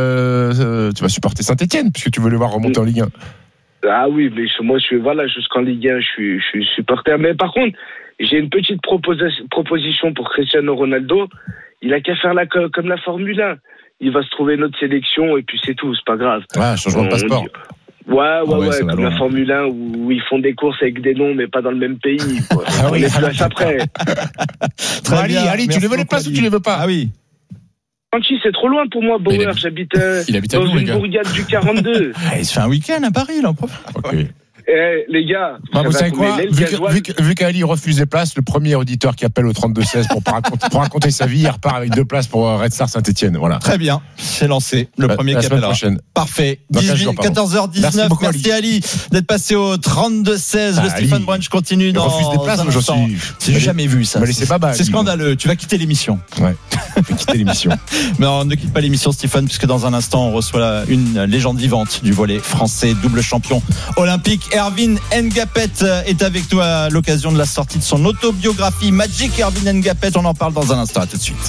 euh, tu vas supporter Saint-Etienne puisque tu veux les voir remonter en Ligue un. Ah oui, mais moi, je suis voilà, jusqu'en Ligue un, je suis, je suis supporter. Mais par contre, j'ai une petite proposi- proposition pour Cristiano Ronaldo. Il a qu'à faire la, comme la Formule un. Il va se trouver notre sélection et puis c'est tout, c'est pas grave. Ouais, changement de passeport. Ouais, ouais, ah ouais, ouais, comme la Formule un où ils font des courses avec des noms mais pas dans le même pays. Quoi. Ah oui, on est plus après. Très Ali, bien. Ali, tu les veux les places ou tu les veux pas? Ah oui. Franchi, c'est trop loin pour moi, Bauer. J'habite euh, il habite dans Lyon, une bourgade du quarante-deux. Ah, il se fait un week-end à Paris, là, en profite. Okay. Eh, les gars, bah, vous savez quoi, vu, que, vu, que, vu qu'Ali refuse des places, le premier auditeur qui appelle au trente-deux seize pour, raconter, pour raconter sa vie, il repart avec deux places pour Red Star Saint-Etienne. Voilà. Très bien, c'est lancé. Le la, premier la qui appellera. Prochaine. Parfait. quatorze heures dix-neuf. Merci, beaucoup, Merci Ali. Ali d'être passé au trente-deux seize. Ah, le Ali. Stephen Brunch continue dans. Il refuse des places, je suis. J'ai jamais vu ça. C'est, baba, c'est scandaleux. Tu vas quitter l'émission. Ouais. Je vais quitter l'émission. Mais on ne quitte pas l'émission, Stephen, puisque dans un instant, on reçoit une légende vivante du volley français, double champion olympique. Erwin Ngapet est avec nous à l'occasion de la sortie de son autobiographie Magic Erwin Ngapet. On en parle dans un instant. À tout de suite.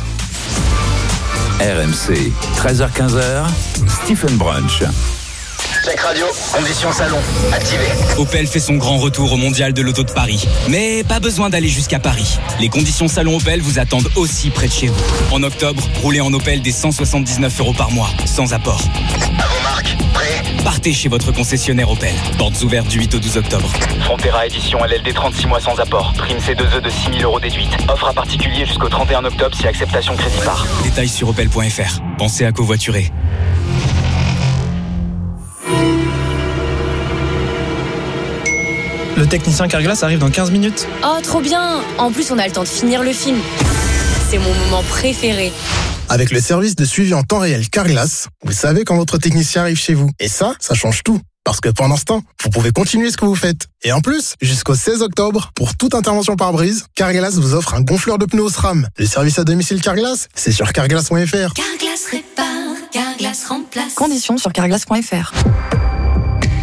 R M C, treize heures quinze, Stephen Brunch. Check radio, conditions salon, activé. Opel fait son grand retour au mondial de l'auto de Paris. Mais pas besoin d'aller jusqu'à Paris. Les conditions salon Opel vous attendent aussi près de chez vous. En octobre, roulez en Opel des cent soixante-dix-neuf euros par mois, sans apport. À vos marques, prêt ? Partez chez votre concessionnaire Opel. Portes ouvertes du huit au douze octobre. Frontera édition L L D trente-six mois sans apport. Prime C deux E de six mille euros déduite. Offre à particulier jusqu'au trente et un octobre si acceptation crédit par. Détails sur opel point f r. Pensez à covoiturer. Le technicien Carglass arrive dans quinze minutes. Oh, trop bien! En plus, on a le temps de finir le film. C'est mon moment préféré. Avec le service de suivi en temps réel Carglass, vous savez quand votre technicien arrive chez vous. Et ça, ça change tout. Parce que pendant ce temps, vous pouvez continuer ce que vous faites. Et en plus, jusqu'au seize octobre, pour toute intervention par brise, Carglass vous offre un gonfleur de pneus au SRAM. Le service à domicile Carglass, c'est sur carglass point f r. Carglass répare, Carglass remplace. Conditions sur carglass point f r.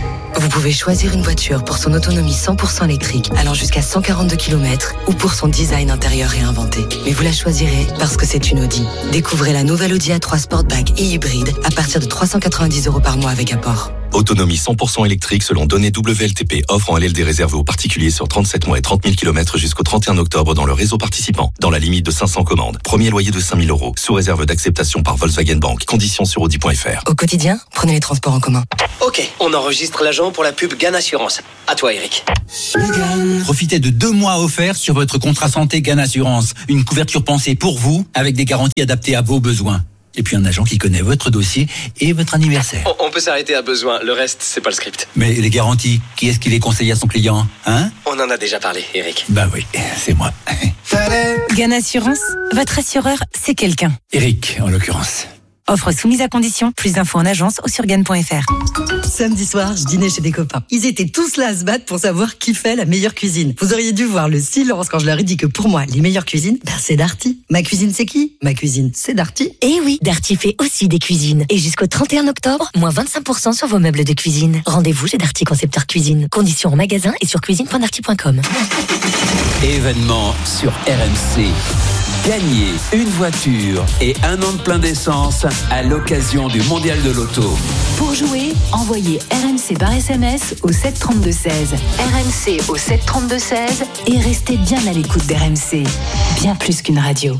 Vous pouvez choisir une voiture pour son autonomie cent pour cent électrique, allant jusqu'à cent quarante-deux kilomètres, ou pour son design intérieur réinventé. Mais vous la choisirez parce que c'est une Audi. Découvrez la nouvelle Audi A trois Sportback et hybride à partir de trois cent quatre-vingt-dix euros par mois avec apport. Autonomie cent pour cent électrique selon données W L T P. Offre en L L D réservée aux particuliers sur trente-sept mois et trente mille kilomètres jusqu'au trente et un octobre dans le réseau participant. Dans la limite de cinq cents commandes. Premier loyer de cinq mille euros. Sous réserve d'acceptation par Volkswagen Bank. Conditions sur audi point f r. Au quotidien, prenez les transports en commun. Ok, on enregistre l'agent pour la pub Gann Assurance. À toi, Eric. Profitez de deux mois offerts sur votre contrat santé Gann Assurance. Une couverture pensée pour vous, avec des garanties adaptées à vos besoins. Et puis un agent qui connaît votre dossier et votre anniversaire. On, on peut s'arrêter à besoin, le reste, c'est pas le script. Mais les garanties, qui est-ce qui les conseille à son client, hein? On en a déjà parlé, Eric. Bah oui, c'est moi. Gann Assurance, votre assureur, c'est quelqu'un. Eric, en l'occurrence. Offre soumise à condition. Plus d'infos en agence ou sur gann point f r. Samedi soir, je dînais chez des copains. Ils étaient tous là à se battre pour savoir qui fait la meilleure cuisine. Vous auriez dû voir le silence quand je leur ai dit que pour moi, les meilleures cuisines, ben c'est Darty. Ma cuisine, c'est qui? Ma cuisine, c'est Darty. Eh oui, Darty fait aussi des cuisines. Et jusqu'au trente et un octobre, moins vingt-cinq pour cent sur vos meubles de cuisine. Rendez-vous chez Darty Concepteur Cuisine. Conditions en magasin et sur cuisine point darty point com. Événement sur R M C. Gagnez une voiture et un an de plein d'essence à l'occasion du Mondial de l'Auto. Pour jouer, envoyez R M C par S M S au sept trente-deux seize. R M C au sept trente-deux seize et restez bien à l'écoute d'R M C. Bien plus qu'une radio.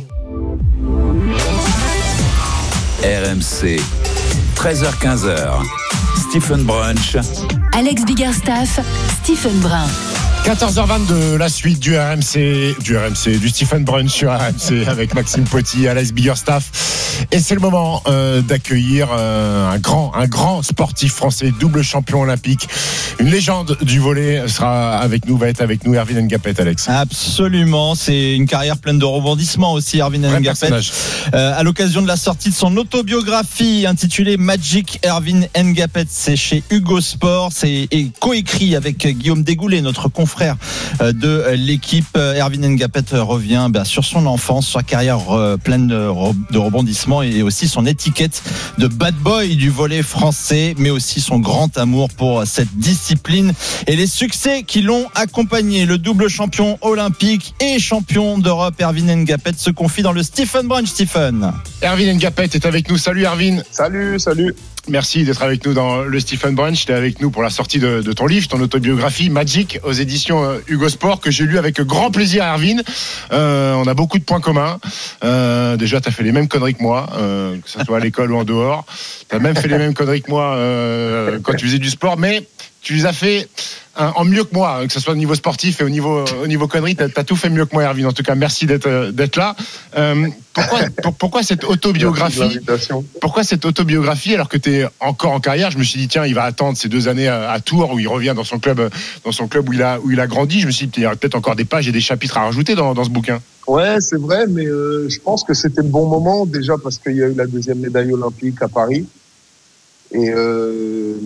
R M C, treize heures quinze. Stephen Brunch. Alex Biggerstaff, Stephen Brun. quatorze heures vingt de la suite du R M C, du R M C, du Stephen Brunch sur R M C avec Maxime Poty, Alex Biggerstaff. Et c'est le moment euh, d'accueillir euh, un grand, un grand sportif français, double champion olympique, une légende du volley sera avec nous, va être avec nous, Erwin Ngapet, Alex. Absolument, c'est une carrière pleine de rebondissements aussi, Erwin Ngapet. Euh, à l'occasion de la sortie de son autobiographie intitulée Magic, Erwin Ngapet, c'est chez Hugo Sport, c'est et coécrit avec Guillaume Desgoulet, notre confrère frère de l'équipe. Erwin Ngapet revient ben, sur son enfance, sa carrière euh, pleine de, de rebondissements et aussi son étiquette de bad boy du volley français, mais aussi son grand amour pour cette discipline et les succès qui l'ont accompagné. Le double champion olympique et champion d'Europe, Erwin Ngapet, se confie dans le Stephen Brunch. Stephen. Erwin Ngapet est avec nous. Salut Erwin. Salut, salut. Merci d'être avec nous dans le Stephen Brunch. Tu es avec nous pour la sortie de, de ton livre, ton autobiographie Magic aux éditions euh, Hugo Sport, que j'ai lu avec grand plaisir, Erwin. Euh, on a beaucoup de points communs. Euh, déjà, tu as fait les mêmes conneries que moi, euh, que ce soit à l'école ou en dehors. Tu as même fait les mêmes conneries que moi euh, quand tu faisais du sport, mais tu les as fait en mieux que moi, que ce soit au niveau sportif et au niveau, au niveau conneries. Tu as, as tout fait mieux que moi, Erwin. En tout cas, merci d'être, d'être là. Euh, pourquoi, pour, pourquoi cette autobiographie Pourquoi cette autobiographie alors que tu es encore en carrière? Je me suis dit, tiens, il va attendre ces deux années à, à Tours où il revient dans son club, dans son club où, il a, où il a grandi. Je me suis dit, il y a peut-être encore des pages et des chapitres à rajouter dans, dans ce bouquin. Ouais, c'est vrai, mais euh, je pense que c'était le bon moment, déjà parce qu'il y a eu la deuxième médaille olympique à Paris. Et... Euh,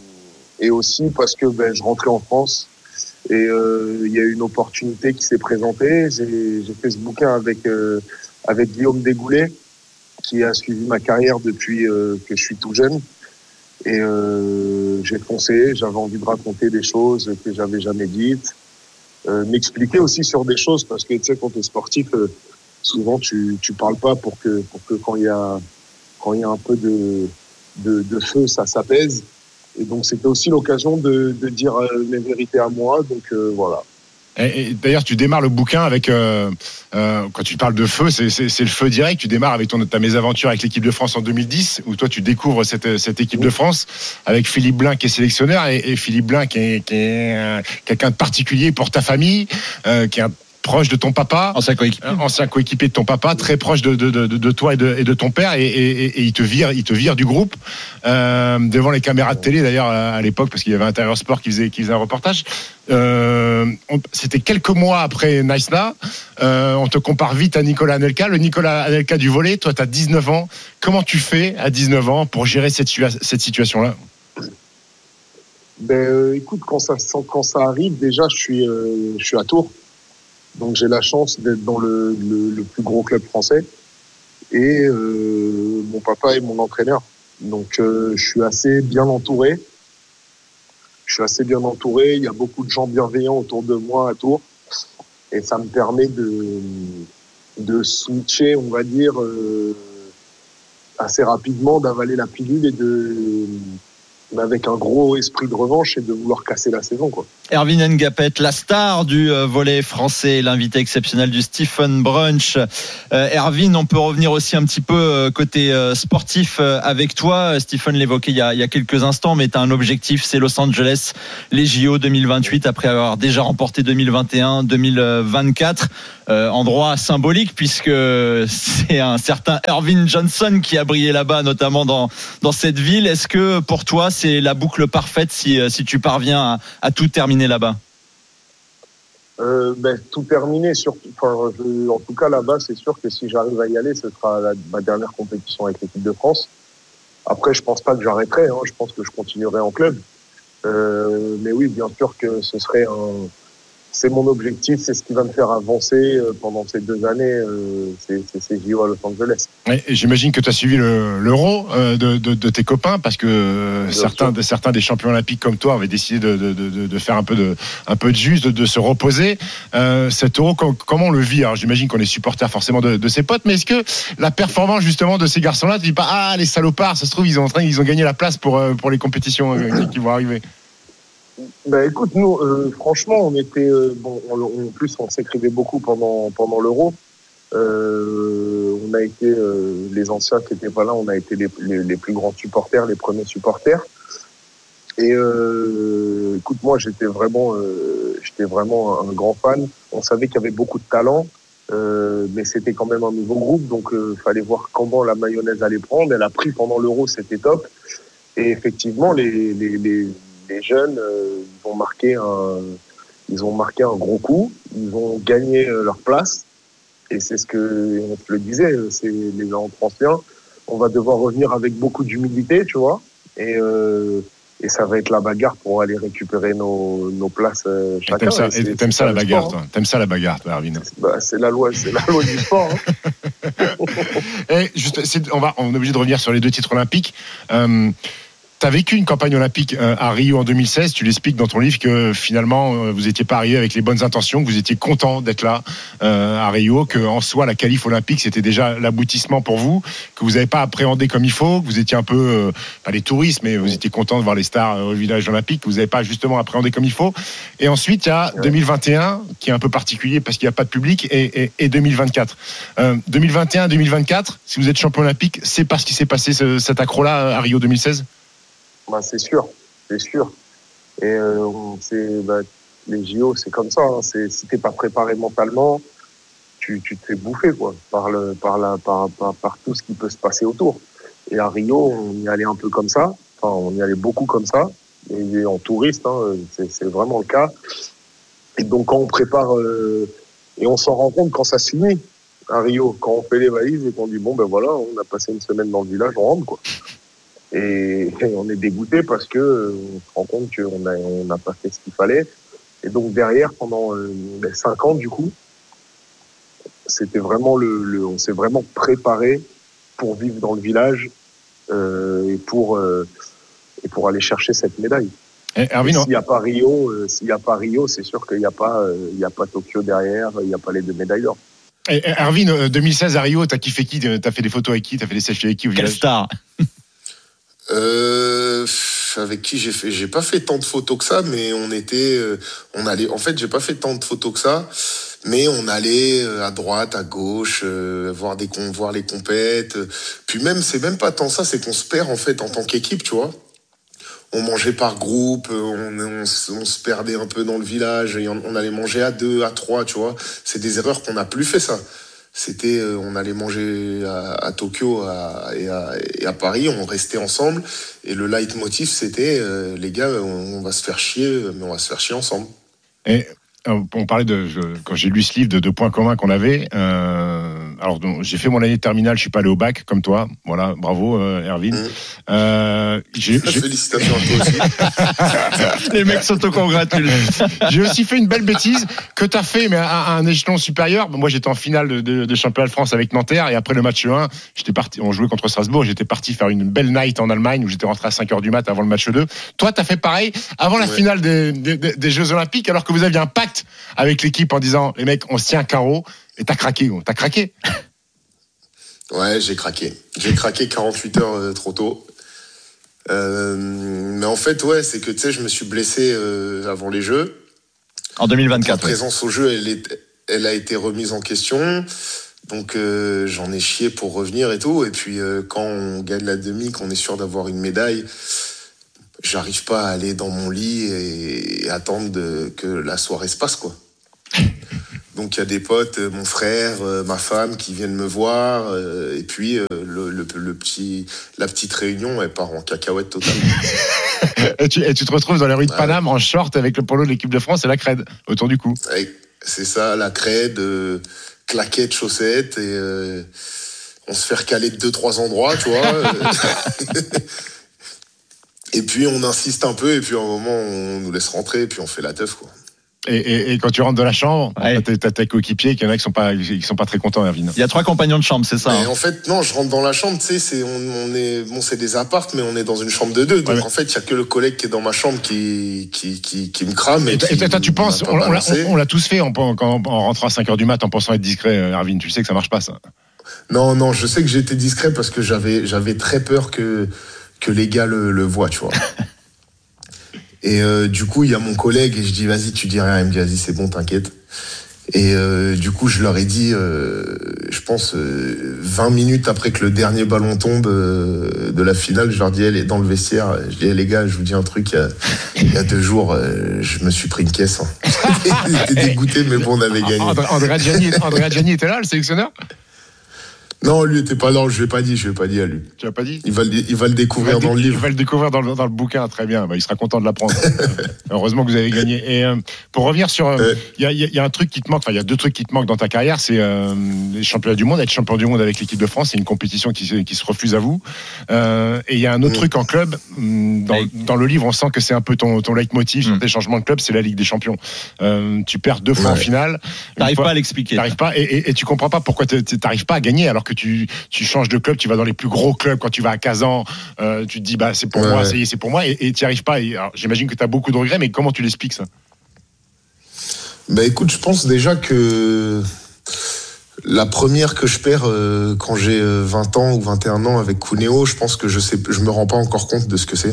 Et aussi parce que ben, je rentrais en France et euh, il y a eu une opportunité qui s'est présentée. J'ai, j'ai fait ce bouquin avec euh, avec Guillaume Desgoulet, qui a suivi ma carrière depuis euh, que je suis tout jeune. Et euh, j'ai foncé. J'avais envie de raconter des choses que j'avais jamais dites, euh, m'expliquer aussi sur des choses parce que tu sais quand t'es sportif, euh, souvent tu tu parles pas pour que pour que quand il y a quand il y a un peu de de, de feu, ça s'apaise. Et donc, c'était aussi l'occasion de, de dire mes vérités à moi. Donc, euh, voilà. Et, et d'ailleurs, tu démarres le bouquin avec... Euh, euh, quand tu parles de feu, c'est, c'est, c'est le feu direct. Tu démarres avec ton, ta mésaventure avec l'équipe de France en deux mille dix, où toi, tu découvres cette, cette équipe de France avec Philippe Blin qui est sélectionneur. Et, et Philippe Blin qui est, qui est euh, quelqu'un de particulier pour ta famille, euh, qui est un proche de ton papa, ancien coéquipier, ancien coéquipier de ton papa, très proche de, de, de, de toi et de, et de ton père, et, et, et il te vire, il te vire du groupe euh, devant les caméras de télé d'ailleurs à l'époque parce qu'il y avait Intérieur Sport qui faisait, qui faisait un reportage. Euh, on, c'était quelques mois après Naïsna. Euh, on te compare vite à Nicolas Anelka, le Nicolas Anelka du volley. Toi, tu as dix-neuf ans. Comment tu fais à dix-neuf ans pour gérer cette, cette situation-là? Ben, euh, écoute, quand ça, quand ça arrive, déjà, je suis, euh, je suis à Tours. Donc j'ai la chance d'être dans le, le, le plus gros club français et euh, mon papa est mon entraîneur. Donc euh, je suis assez bien entouré je suis assez bien entouré. Il y a beaucoup de gens bienveillants autour de moi à Tours. Et ça me permet de, de switcher, on va dire, euh, assez rapidement, d'avaler la pilule et de, mais avec un gros esprit de revanche et de vouloir casser la saison, quoi. Erwin Ngapet, la star du volley français, l'invité exceptionnel du Stephen Brunch. Euh, Erwin, on peut revenir aussi un petit peu côté sportif avec toi. Stephen l'évoquait il y a, il y a quelques instants, mais tu as un objectif, c'est Los Angeles, les J O deux mille vingt-huit, après avoir déjà remporté deux mille vingt et un, deux mille vingt-quatre. Euh, endroit symbolique, puisque c'est un certain Erwin Johnson qui a brillé là-bas, notamment dans, dans cette ville. Est-ce que pour toi, c'est la boucle parfaite si, si tu parviens à, à tout terminer là-bas? euh, ben, Tout terminer, surtout, enfin, je, en tout cas là-bas, c'est sûr que si j'arrive à y aller, ce sera la, ma dernière compétition avec l'équipe de France. Après, je pense pas que j'arrêterai, hein, je pense que je continuerai en club. Euh, mais oui, bien sûr que ce serait un... C'est mon objectif, c'est ce qui va me faire avancer pendant ces deux années, c'est, c'est ces J O à Los Angeles. Et j'imagine que tu as suivi le, l'Euro de, de, de tes copains, parce que certains, de, certains des champions olympiques comme toi avaient décidé de, de, de, de faire un peu de, un peu de jus, de, de se reposer. Euh, cet Euro, comment on le vit? Alors j'imagine qu'on est supporter forcément de, de ses potes, mais est-ce que la performance justement de ces garçons-là, tu dis pas ah les salopards, ça se trouve ils ont, ils ont gagné la place pour, pour les compétitions qui vont arriver? Ben écoute, nous, euh, franchement, on était euh, bon. On, en plus, on s'écrivait beaucoup pendant pendant l'Euro. Euh, on a été euh, les anciens qui étaient pas là, on a été les, les, les plus grands supporters, les premiers supporters. Et euh, écoute, moi, j'étais vraiment, euh, j'étais vraiment un grand fan. On savait qu'il y avait beaucoup de talent, euh, mais c'était quand même un nouveau groupe, donc euh, fallait voir comment la mayonnaise allait prendre. Elle a pris pendant l'Euro, c'était top. Et effectivement, les les, les les jeunes, euh, ils ont marqué un, ils ont marqué un gros coup. Ils ont gagné euh, leur place. Et c'est ce que on te le disait, c'est les gens anciens. On va devoir revenir avec beaucoup d'humilité, tu vois. Et euh, et ça va être la bagarre pour aller récupérer nos nos places euh, chacun. Et t'aimes ça, et c'est, t'aimes c'est ça la bagarre, sport, toi. T'aimes ça la bagarre, toi, Erwin. Bah, c'est la loi, c'est la loi du sport. Hein. Et juste, c'est, on va, on est obligé de revenir sur les deux titres olympiques. Euh, Tu as vécu une campagne olympique à Rio en deux mille seize. Tu l'expliques dans ton livre que finalement, vous n'étiez pas arrivé avec les bonnes intentions, que vous étiez content d'être là à Rio, que en soi, la qualif olympique, c'était déjà l'aboutissement pour vous, que vous n'avez pas appréhendé comme il faut, que vous étiez un peu, pas les touristes, mais vous étiez content de voir les stars au village olympique, que vous n'avez pas justement appréhendé comme il faut. Et ensuite, il y a deux mille vingt et un, qui est un peu particulier parce qu'il n'y a pas de public, et, et, et deux mille vingt-quatre. Euh, deux mille vingt et un, deux mille vingt-quatre, si vous êtes champion olympique, c'est parce qu'il s'est passé ce, cet accro-là à Rio deux mille seize? Bah, c'est sûr, c'est sûr. Et euh, c'est, bah, les J O, c'est comme ça. Hein. C'est, si t'es pas préparé mentalement, tu, tu te fais bouffer, quoi, par le, par la, par, par, par tout ce qui peut se passer autour. Et à Rio, on y allait un peu comme ça. Enfin, on y allait beaucoup comme ça. Et en touriste, hein, c'est, c'est vraiment le cas. Et donc, quand on prépare, euh, et on s'en rend compte quand ça se finit à Rio, quand on fait les valises et qu'on dit bon, ben voilà, on a passé une semaine dans le village, on rentre, quoi. Et, et on est dégoûté parce que euh, on se rend compte qu'on a on n'a pas fait ce qu'il fallait. Et donc derrière, pendant euh, cinq ans du coup, c'était vraiment le, le on s'est vraiment préparé pour vivre dans le village euh, et pour euh, et pour aller chercher cette médaille. Et Erwin, et s'il n'y a pas Rio, euh, s'il y a pas Rio, c'est sûr qu'il n'y a pas euh, il y a pas Tokyo derrière, il n'y a pas les deux médailles d'or. Et Erwin, deux mille seize à Rio, t'as kiffé qui? T'as fait des photos avec qui? T'as fait des selfies avec qui au village? Quelle star? Euh, avec qui j'ai fait, j'ai pas fait tant de photos que ça, mais on était, euh, on allait, en fait, j'ai pas fait tant de photos que ça, mais on allait à droite, à gauche, euh, voir des con, voir les compètes. Puis même, c'est même pas tant ça, c'est qu'on se perd en fait en tant qu'équipe, tu vois. On mangeait par groupe, on, on, on se perdait un peu dans le village, et on, on allait manger à deux, à trois, tu vois. C'est des erreurs qu'on n'a plus fait, ça. C'était, euh, on allait manger à, à Tokyo à, et, à, et à Paris, on restait ensemble. Et le leitmotiv, c'était, euh, les gars, on, on va se faire chier, mais on va se faire chier ensemble. Et on parlait de, je, quand j'ai lu ce livre, de deux points communs qu'on avait. Euh, alors donc, j'ai fait mon année de terminale, je suis pas allé au bac comme toi. Voilà, bravo euh, Erwin. Mmh. Euh, j'ai, j'ai... Félicitations à toi aussi. Les mecs s'autocongratulent. J'ai aussi fait une belle bêtise que t'as fait, mais à, à un échelon supérieur. Moi, j'étais en finale de, de, de championnat de France avec Nanterre, et après le match un, j'étais parti. On jouait contre Strasbourg. J'étais parti faire une belle night en Allemagne où j'étais rentré à cinq heures du mat avant le match deux. Toi, t'as fait pareil avant la ouais. finale des, des, des Jeux Olympiques, alors que vous aviez un pacte avec l'équipe en disant les mecs, on se tient un carreau. Et t'as craqué, t'as craqué. Ouais, j'ai craqué. J'ai craqué quarante-huit heures euh, trop tôt. Euh, mais en fait, ouais, c'est que tu sais, je me suis blessé euh, avant les Jeux. En deux mille vingt-quatre. Ma présence au jeu, elle, est, elle a été remise en question. Donc euh, j'en ai chié pour revenir et tout. Et puis euh, quand on gagne la demi, qu'on est sûr d'avoir une médaille, j'arrive pas à aller dans mon lit et, et attendre de, que la soirée se passe, quoi. Donc il y a des potes, mon frère, euh, ma femme qui viennent me voir, euh, et puis euh, le, le, le petit, la petite réunion, elle part en cacahuète totalement. et, tu, et tu te retrouves dans les rues de ouais. Paname en short avec le polo de l'équipe de France et la crède autour du cou. C'est ça, la crède, euh, claquettes, chaussettes, et euh, on se fait recaler de deux, trois endroits, tu vois. Et puis on insiste un peu, et puis à un moment on nous laisse rentrer, et puis on fait la teuf, quoi. Et, et, et quand tu rentres dans la chambre, ouais. t'as, t'as tes coéquipiers, qu'il y en a qui sont pas, qui sont pas très contents, Erwin. Il y a trois compagnons de chambre, c'est ça. Mais hein. En fait, non, je rentre dans la chambre, tu sais, c'est, on, on est, bon, c'est des appartes, mais on est dans une chambre de deux. Donc ouais. en fait, il y a que le collègue qui est dans ma chambre qui, qui, qui, qui me crame. Et, et, et toi, tu penses, on, on, l'a, on, on l'a tous fait en, en, en rentrant à cinq heures du mat, en pensant être discret, Erwin. Tu sais que ça marche pas, ça. Non, non, je sais que j'étais discret parce que j'avais, j'avais très peur que, que les gars le, le voient, tu vois. Et euh, du coup, il y a mon collègue et je dis vas-y, tu dis rien. Il me dit vas-y, c'est bon, t'inquiète. Et euh, du coup, je leur ai dit, euh, je pense euh, vingt minutes après que le dernier ballon tombe euh, de la finale, je leur dis elle est dans le vestiaire. Je dis hey, les gars, je vous dis un truc. Il y a, il y a deux jours, euh, je me suis pris une caisse. Hein. J'étais dégoûté, mais bon, on avait gagné. Andrea Gianni, Andrea Gianni était là, le sélectionneur? Non, lui était pas là, je l'ai pas dit, je l'ai pas dit à lui. Tu l'as pas dit? Il va le, il va le découvrir va dans le livre. Il va le découvrir dans le, dans le bouquin, très bien. Bah, il sera content de l'apprendre. Heureusement que vous avez gagné. Et euh, pour revenir sur, il euh, y, a, y a un truc qui te manque, enfin il y a deux trucs qui te manquent dans ta carrière, c'est euh, les championnats du monde, être champion du monde avec l'équipe de France, c'est une compétition qui, qui se refuse à vous. Euh, et il y a un autre mmh. truc en club, dans, oui. dans le livre, on sent que c'est un peu ton, ton leitmotiv sur mmh. tes changements de club, c'est la Ligue des Champions. Euh, tu perds deux fois ouais. en finale. T'arrives fois, pas à l'expliquer. T'arrives pas, et, et, et tu comprends pas pourquoi t'arrives pas à gagner alors que tu, tu changes de club, tu vas dans les plus gros clubs. Quand tu vas à Kazan, euh, tu te dis bah c'est pour ouais, moi, ça y est, c'est pour moi, et tu n'y arrives pas. Et, alors, j'imagine que tu as beaucoup de regrets, mais comment tu l'expliques ça? Bah écoute, je pense déjà que la première que je perds euh, quand j'ai vingt ans ou vingt et un ans avec Cuneo, je pense que je sais, je me rends pas encore compte de ce que c'est.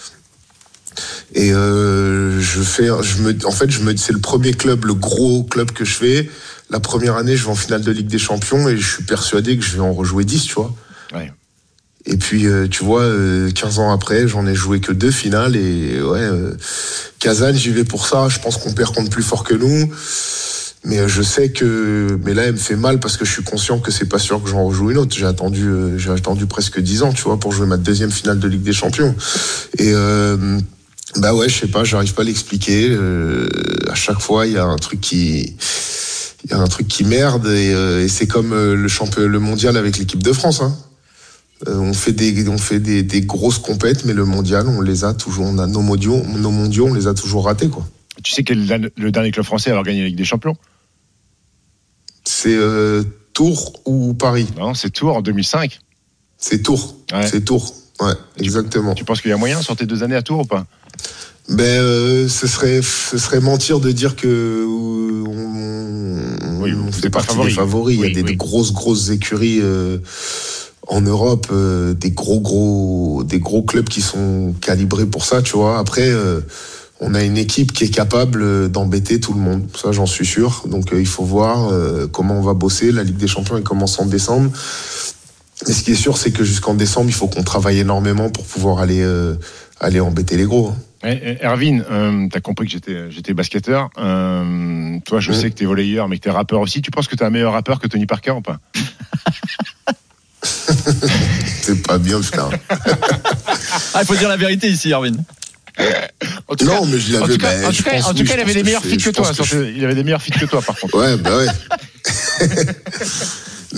Et euh, je fais, je me, en fait, je me, c'est le premier club, le gros club que je fais. La première année, je vais en finale de Ligue des Champions et je suis persuadé que je vais en rejouer dix, tu vois. Ouais. Et puis, euh, tu vois, euh, quinze ans après, j'en ai joué que deux finales et ouais, euh, Kazan, j'y vais pour ça. Je pense qu'on perd contre plus fort que nous. Mais euh, je sais que, mais là, elle me fait mal parce que je suis conscient que c'est pas sûr que j'en rejoue une autre. J'ai attendu, euh, j'ai attendu presque dix ans, tu vois, pour jouer ma deuxième finale de Ligue des Champions. Et euh, bah ouais, je sais pas, j'arrive pas à l'expliquer. Euh, à chaque fois, il y a un truc qui Il y a un truc qui merde et, euh, et c'est comme euh, le champion, le mondial avec l'équipe de France. Hein. Euh, on fait des, on fait des, des grosses compètes, mais le mondial, on les a toujours, on a nos mondiaux, nos mondiaux, on les a toujours ratés, quoi. Tu sais quel est le dernier club français à avoir gagné la Ligue des Champions? C'est euh, Tours ou Paris? Non, c'est Tours en deux mille cinq. C'est Tours. Ouais. C'est Tours. Ouais, exactement. Tu, tu penses qu'il y a moyen sur tes deux années à Tours ou pas? Ben, euh, ce serait, ce serait mentir de dire que euh, on, oui, on fait partie favori. des favoris. Oui, il y a des, oui. des grosses, grosses écuries euh, en Europe, euh, des gros, gros, des gros clubs qui sont calibrés pour ça, tu vois. Après, euh, on a une équipe qui est capable d'embêter tout le monde. Ça, j'en suis sûr. Donc, euh, il faut voir euh, comment on va bosser. La Ligue des Champions, elle commence en décembre. Et ce qui est sûr, c'est que jusqu'en décembre, il faut qu'on travaille énormément pour pouvoir aller, euh, aller embêter les gros. Hein. Erwin, euh, t'as compris que j'étais, j'étais basketteur. Euh, toi, je mmh. sais que t'es volleyeur, mais que t'es rappeur aussi. Tu penses que t'es un meilleur rappeur que Tony Parker ou pas? C'est pas bien, putain. Ah, il faut dire la vérité ici, Erwin. En tout non, cas, mais je l'avais. En tout cas, bah, en tout cas, en tout cas il avait des meilleurs feats que toi. Que je... Il avait des meilleurs feats que toi, par contre. Ouais, bah ouais. Mais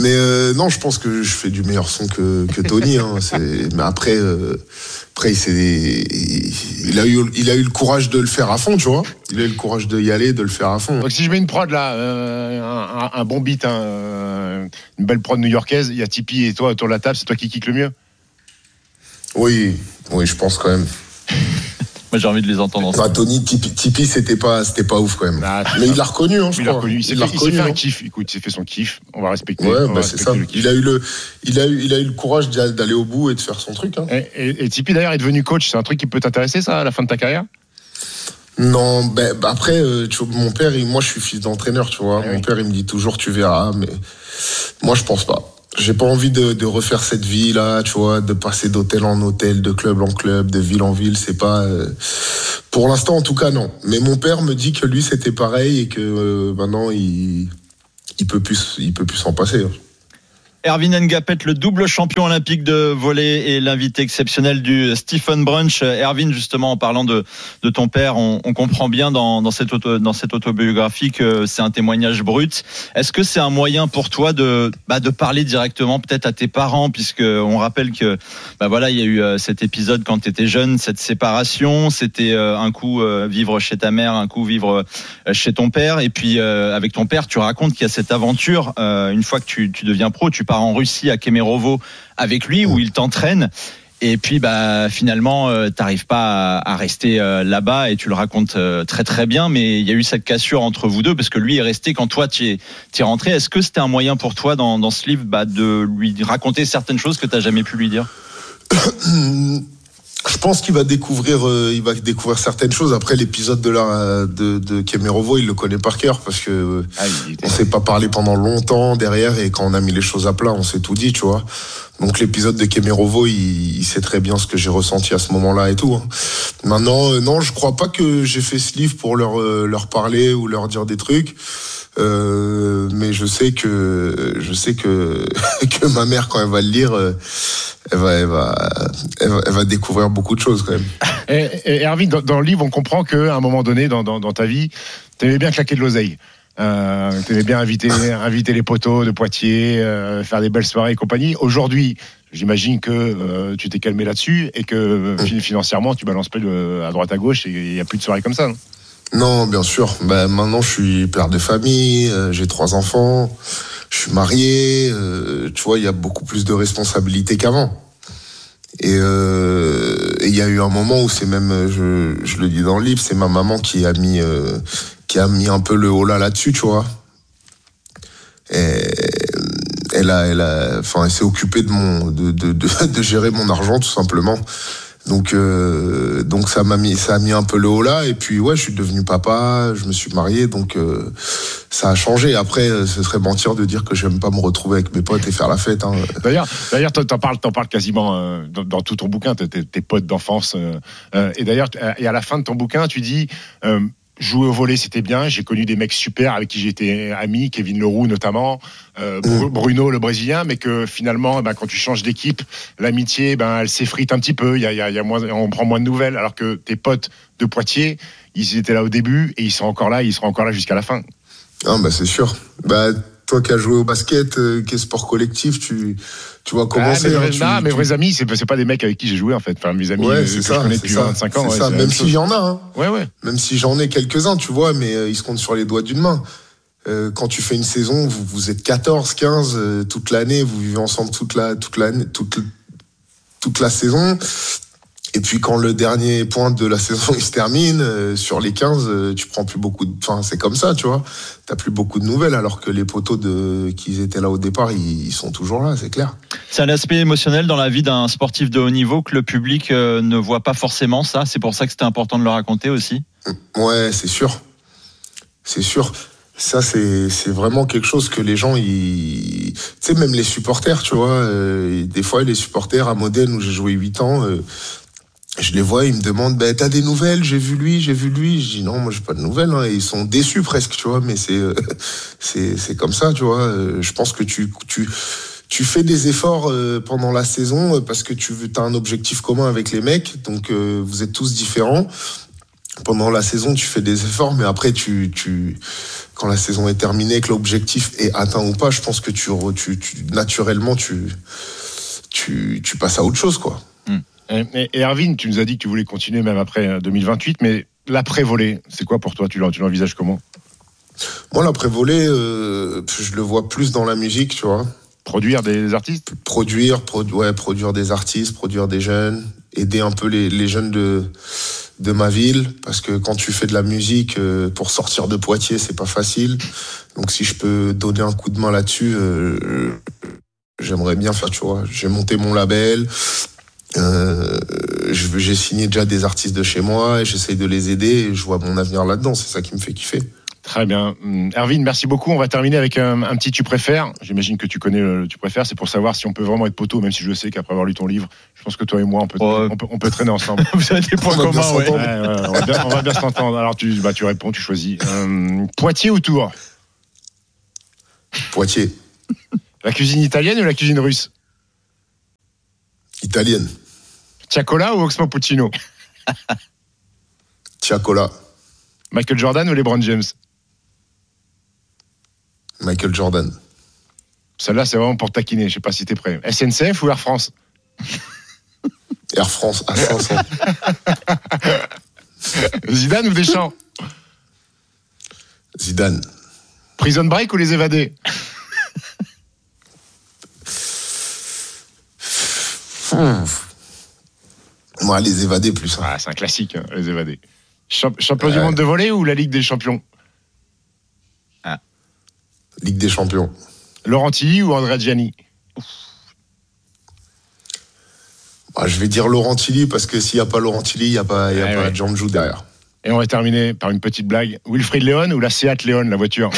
Mais euh, non, je pense que je fais du meilleur son que, que Tony. Hein. C'est... Mais après, euh, après il, s'est... il, a eu, il a eu le courage de le faire à fond, tu vois. Il a eu le courage d'y aller, de le faire à fond. Donc si je mets une prod là, euh, un, un, un bon beat, hein, une belle prod new-yorkaise, il y a Tipeee et toi autour de la table, c'est toi qui kick le mieux? Oui, oui, je pense quand même. Moi, j'ai envie de les entendre ensemble. Enfin, Tony, Tipeee, Tipeee c'était pas, c'était pas ouf quand même. Ah, mais il l'a reconnu, hein, je il crois. L'a reconnu. Il s'est, il fait, l'a reconnu, il s'est fait un hein. kiff. Écoute, il s'est fait son kiff. On va respecter. Ouais, on bah va c'est respecter ça. le kiff. Il a eu le, il a eu, il a eu le courage d'aller au bout et de faire son truc. Hein. Et, et, et Tipeee d'ailleurs est devenu coach. C'est un truc qui peut t'intéresser, ça, à la fin de ta carrière? Non, ben après, euh, tu vois, mon père, il, moi, je suis fils d'entraîneur, tu vois. Ah, mon oui. père, il me dit toujours, tu verras, mais moi, je pense pas. J'ai pas envie de, de refaire cette vie là, tu vois, de passer d'hôtel en hôtel, de club en club, de ville en ville. C'est pas, euh... pour l'instant en tout cas non. Mais mon père me dit que lui c'était pareil et que euh, maintenant il, il peut plus, il peut plus s'en passer. Hein. Erwin Ngapet, le double champion olympique de volley et l'invité exceptionnel du Stephen Brunch. Erwin, justement, en parlant de, de ton père, on, on comprend bien dans, dans, cette auto, dans cette autobiographie que c'est un témoignage brut. Est-ce que c'est un moyen pour toi de, bah, de parler directement peut-être à tes parents, puisque on rappelle que bah voilà, il y a eu euh, cet épisode quand tu étais jeune, cette séparation, c'était euh, un coup euh, vivre chez ta mère, un coup vivre euh, chez ton père, et puis euh, avec ton père, tu racontes qu'il y a cette aventure, euh, une fois que tu, tu deviens pro, tu pars en Russie à Kemerovo avec lui où il t'entraîne et puis bah finalement euh, t'arrives pas à, à rester euh, là-bas et tu le racontes euh, très très bien, mais il y a eu cette cassure entre vous deux parce que lui est resté quand toi tu es, tu es rentré. Est-ce que c'était un moyen pour toi dans, dans ce livre bah, de lui raconter certaines choses que t'as jamais pu lui dire? Je pense qu'il va découvrir, euh, il va découvrir certaines choses. Après l'épisode de la de, de Kemerovo, il le connaît par cœur parce que euh, ah, on s'est pas parlé pendant longtemps derrière et quand on a mis les choses à plat, on s'est tout dit, tu vois. Donc l'épisode de Kemerovo, il, il sait très bien ce que j'ai ressenti à ce moment-là et tout. Hein. Maintenant, euh, non, je crois pas que j'ai fait ce livre pour leur euh, leur parler ou leur dire des trucs. Euh, mais je sais que je sais que que ma mère quand elle va le lire, euh, elle va elle va elle va, elle va découvrir beaucoup de choses quand même. Et, et Erwin, dans, dans le livre, on comprend qu'à un moment donné, dans, dans, dans ta vie, t'aimais bien claquer de l'oseille. Euh, t'aimais bien inviter inviter les poteaux de Poitiers, euh, faire des belles soirées et compagnie. Aujourd'hui, j'imagine que euh, tu t'es calmé là-dessus et que mmh. financièrement, tu balances plus de, à droite à gauche et il y a plus de soirées comme ça. Non, non, bien sûr. Ben, maintenant, je suis père de famille, euh, j'ai trois enfants, je suis marié. Euh, tu vois, il y a beaucoup plus de responsabilités qu'avant. Et il euh, y a eu un moment où c'est même, je, je le dis dans le livre, c'est ma maman qui a mis, euh, qui a mis un peu le holà là-dessus, tu vois. Et elle a, elle a, enfin, elle s'est occupée de mon, de, de, de, de gérer mon argent tout simplement. Donc, euh, donc ça m'a mis, ça a mis un peu le haut là. Et puis ouais, je suis devenu papa, je me suis marié, donc euh, ça a changé. Après, ce serait mentir de dire que j'aime pas me retrouver avec mes potes et faire la fête. Hein. D'ailleurs, d'ailleurs, t'en parles, t'en parles quasiment euh, dans, dans tout ton bouquin, tes, tes potes d'enfance. Euh, euh, et d'ailleurs, et à la fin de ton bouquin, tu dis. Euh, Jouer au volley, c'était bien. J'ai connu des mecs super avec qui j'étais ami, Kevin Leroux notamment, euh, Bruno le Brésilien, mais que finalement, ben, quand tu changes d'équipe, l'amitié, ben, elle s'effrite un petit peu. Il y a, il y a, il y a moins, on prend moins de nouvelles. Alors que tes potes de Poitiers, ils étaient là au début et ils sont encore là, ils seront encore là jusqu'à la fin. Ah bah c'est sûr. Bah toi qui as joué au basket, euh, qui est sport collectif, tu tu vois comment ah, c'est. Mes, hein, vrais, tu, non, tu... mes vrais amis, c'est c'est pas des mecs avec qui j'ai joué en fait. Enfin mes amis ouais, que ça, je connais depuis ça, vingt-cinq ans. C'est ouais, ça. c'est Même s'il y en a. Hein. Ouais ouais. Même si j'en ai quelques-uns, tu vois, mais euh, ils se comptent sur les doigts d'une main. Euh, quand tu fais une saison, vous, vous êtes quatorze, quinze euh, toute l'année, vous vivez ensemble toute la toute l'année, toute toute la saison. Et puis quand le dernier point de la saison il se termine, euh, sur les quinze, euh, tu prends plus beaucoup de... Enfin, c'est comme ça, tu vois. T'as plus beaucoup de nouvelles, alors que les poteaux de... qui étaient là au départ, ils, ils sont toujours là, c'est clair. C'est un aspect émotionnel dans la vie d'un sportif de haut niveau que le public euh, ne voit pas forcément, ça. C'est pour ça que c'était important de le raconter aussi. Ouais, c'est sûr. C'est sûr. Ça, c'est, c'est vraiment quelque chose que les gens, ils... Tu sais, même les supporters, tu vois. Euh, des fois, les supporters à Modène, où j'ai joué huit ans... Euh, je les vois, ils me demandent, ben, t'as des nouvelles? J'ai vu lui, j'ai vu lui. Je dis, non, moi, j'ai pas de nouvelles, hein. Et ils sont déçus presque, tu vois, mais c'est, euh, c'est, c'est comme ça, tu vois. Euh, je pense que tu, tu, tu fais des efforts euh, pendant la saison parce que tu as un objectif commun avec les mecs, donc euh, vous êtes tous différents. pendant la saison, tu fais des efforts, mais après, tu, tu, quand la saison est terminée, que l'objectif est atteint ou pas, je pense que tu, tu, tu naturellement, tu, tu, tu passes à autre chose, quoi. Hum. Et, et, et Erwin, tu nous as dit que tu voulais continuer même après deux mille vingt-huit, mais l'après-volée, c'est quoi pour toi? Tu l'envisages comment? Moi, l'après-volée, euh, je le vois plus dans la musique, tu vois. Produire des artistes? Produire, produ- ouais, produire des artistes, produire des jeunes, aider un peu les, les jeunes de, de ma ville, parce que quand tu fais de la musique, euh, pour sortir de Poitiers, c'est pas facile. Donc si je peux donner un coup de main là-dessus, euh, j'aimerais bien faire, tu vois. J'ai monté mon label, euh, j'ai signé déjà des artistes de chez moi, et j'essaye de les aider, et je vois mon avenir là-dedans, c'est ça qui me fait kiffer. Très bien. Erwin, merci beaucoup. On va terminer avec un, un petit tu préfères. J'imagine que tu connais le tu préfères. C'est pour savoir si on peut vraiment être poteau, même si je sais qu'après avoir lu ton livre, je pense que toi et moi, on peut, ouais. on peut, on peut traîner ensemble. Vous avez des points communs, ouais. ouais, ouais on, va bien, on va bien s'entendre. Alors, tu, bah, tu réponds, tu choisis. Euh, Poitiers ou Tours? Poitiers. La cuisine italienne ou la cuisine russe? Italienne. Tiakola ou Oxmo Puccino? Tiakola. Michael Jordan ou LeBron James? Michael Jordan. Celle-là, c'est vraiment pour taquiner. Je sais pas si t'es prêt. S N C F ou Air France? Air France à cinq cents. Zidane ou Deschamps? Zidane. Prison Break ou Les Évadés? Moi, Les Évadés plus. Hein. Ah, c'est un classique, hein, Les Évadés. Champ- champion ouais. du monde de volley ou la Ligue des Champions? Ah. Ligue des Champions. Laurent Tilly ou Andrea Gianni? Bah, je vais dire Laurent Tilly parce que s'il n'y a pas Laurent Tilly, il n'y a pas, y a ouais, pas ouais. Jean-Jou derrière. Et on va terminer par une petite blague. Wilfried Léon ou la Seat Léon, la voiture?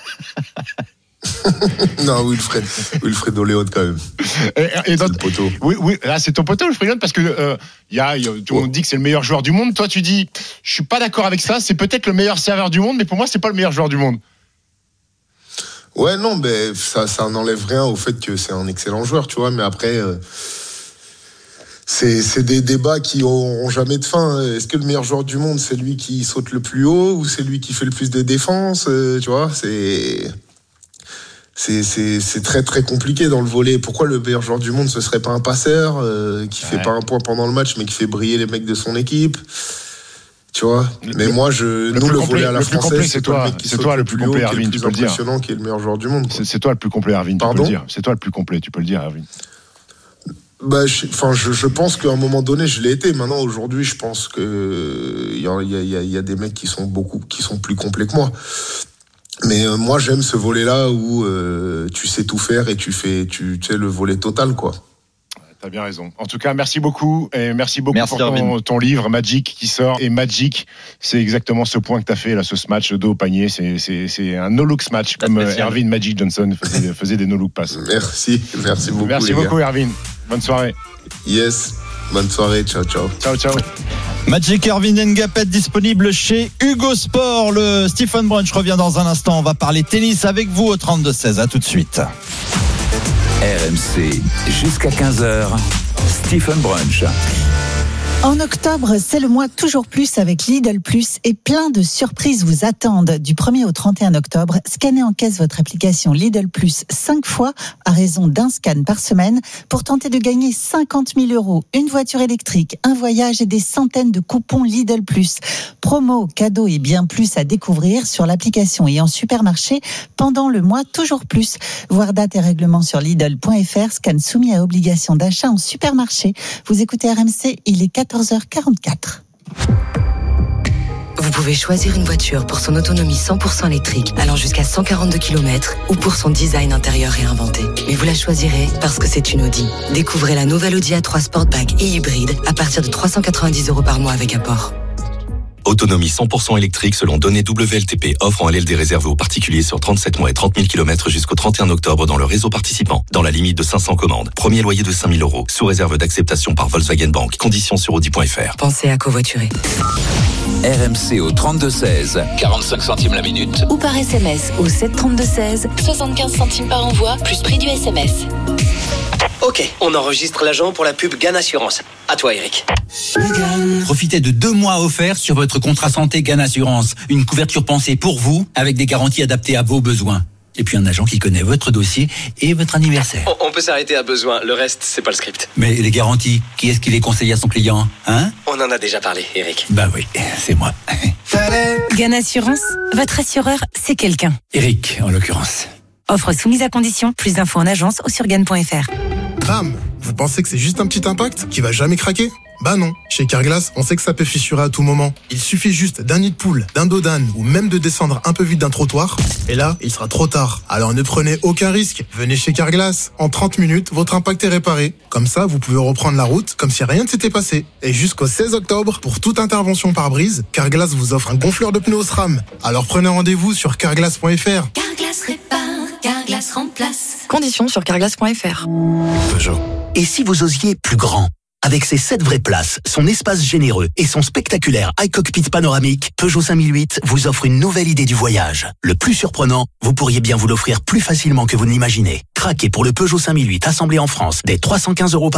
Non, Wilfred. Wilfred Léon quand même. Et, et dans, c'est le poteau. Oui, oui, là c'est ton poteau, Wilfried Léon, parce que euh, y a, y a, tout le monde dit que c'est le meilleur joueur du monde. Toi, tu dis, je suis pas d'accord avec ça. C'est peut-être le meilleur serveur du monde, mais pour moi, c'est pas le meilleur joueur du monde. Ouais, non, ben ça, ça n'enlève rien au fait que c'est un excellent joueur, tu vois. Mais après, euh, c'est, c'est des débats qui n'auront jamais de fin. Est-ce que le meilleur joueur du monde, c'est lui qui saute le plus haut ou c'est lui qui fait le plus de défense? euh, Tu vois, c'est. C'est, c'est, c'est très très compliqué dans le volley. Pourquoi le meilleur joueur du monde, ce serait pas un passeur euh, qui ouais. fait pas un point pendant le match, mais qui fait briller les mecs de son équipe? Tu vois. Le, mais moi, je le nous le complet, volley à la le française, complet, c'est, c'est toi, qui c'est toi le plus complet, Erwin. Tu peux le dire. Impressionnant, qui est le meilleur joueur du monde. C'est, c'est toi le plus complet, Erwin. Tu peux Pardon le dire. C'est toi le plus complet. Tu peux le dire, Erwin. Bah, je, enfin, je, je pense qu'à un moment donné, je l'ai été. Maintenant, aujourd'hui, je pense que il y a, il y a, il y a des mecs qui sont beaucoup, qui sont plus complets que moi. Mais euh, moi, j'aime ce volet-là où euh, tu sais tout faire et tu fais, tu, tu sais, le volet total, quoi. T'as bien raison. En tout cas, merci beaucoup et merci beaucoup merci pour ton, ton livre Magic qui sort. Et Magic, c'est exactement ce point que t'as fait là, ce match dos au panier. C'est, c'est, c'est un no-looks match comme Erwin Magic Johnson faisait, faisait des no-look passes. Merci, merci beaucoup. Merci les beaucoup, gars. Erwin. Bonne soirée. Yes, bonne soirée. Ciao, ciao. Ciao, ciao. Magic Erwin Ngapet disponible chez Hugo Sport. Le Stephen Brunch revient dans un instant. On va parler tennis avec vous au trente-deux seize. À tout de suite. R M C, jusqu'à quinze heures, Stephen Brunch. En octobre, c'est le mois toujours plus avec Lidl Plus et plein de surprises vous attendent. Du premier au trente et un octobre, scannez en caisse votre application Lidl Plus cinq fois à raison d'un scan par semaine pour tenter de gagner cinquante mille euros, une voiture électrique, un voyage et des centaines de coupons Lidl Plus. Promo, cadeaux et bien plus à découvrir sur l'application et en supermarché pendant le mois toujours plus. Voir date et règlement sur Lidl point F R, scan soumis à obligation d'achat en supermarché. Vous écoutez R M C, il est quatorze heures quarante-quatre. Vous pouvez choisir une voiture pour son autonomie cent pour cent électrique, allant jusqu'à cent quarante-deux kilomètres, ou pour son design intérieur réinventé. Mais vous la choisirez parce que c'est une Audi. Découvrez la nouvelle Audi A trois Sportback et hybride à partir de trois cent quatre-vingt-dix euros par mois avec apport. Autonomie cent pour cent électrique selon données W L T P. Offre en L L D réservée aux particuliers sur trente-sept mois et trente mille kilomètres jusqu'au trente et un octobre dans le réseau participant. Dans la limite de cinq cents commandes. Premier loyer de cinq mille euros. Sous réserve d'acceptation par Volkswagen Bank. Conditions sur audi point F R. Pensez à covoiturer. R M C au trente-deux seize, quarante-cinq centimes la minute. Ou par S M S au sept trente-deux seize, soixante-quinze centimes par envoi, plus prix du S M S. Ok, on enregistre l'agent pour la pub Gann Assurance. À toi, Eric. Profitez de deux mois offerts sur votre votre contrat santé Gain Assurance. Une couverture pensée pour vous, avec des garanties adaptées à vos besoins. Et puis un agent qui connaît votre dossier et votre anniversaire. On, on peut s'arrêter à besoin, le reste, c'est pas le script. Mais les garanties, qui est-ce qui les conseille à son client, hein? On en a déjà parlé, Eric. Bah oui, c'est moi. Gain Assurance, votre assureur, c'est quelqu'un. Eric, en l'occurrence. Offre soumise à condition, plus d'infos en agence ou sur gain point f r. Bam! Vous pensez que c'est juste un petit impact qui va jamais craquer? Bah non. Chez Carglass, on sait que ça peut fissurer à tout moment. Il suffit juste d'un nid de poule, d'un dos d'âne ou même de descendre un peu vite d'un trottoir. Et là, il sera trop tard. Alors ne prenez aucun risque. Venez chez Carglass. En trente minutes, votre impact est réparé. Comme ça, vous pouvez reprendre la route comme si rien ne s'était passé. Et jusqu'au seize octobre, pour toute intervention par brise, Carglass vous offre un gonfleur de pneus O S R A M. Alors prenez rendez-vous sur carglass point f r. Carglass répare, Carglass remplace. Conditions sur carglass point f r. Peugeot. Et si vous osiez plus grand? Avec ses sept vraies places, son espace généreux et son spectaculaire iCockpit panoramique, Peugeot cinq mille huit vous offre une nouvelle idée du voyage. Le plus surprenant, vous pourriez bien vous l'offrir plus facilement que vous ne l'imaginez. Craquez pour le Peugeot cinq mille huit assemblé en France dès trois cent quinze euros par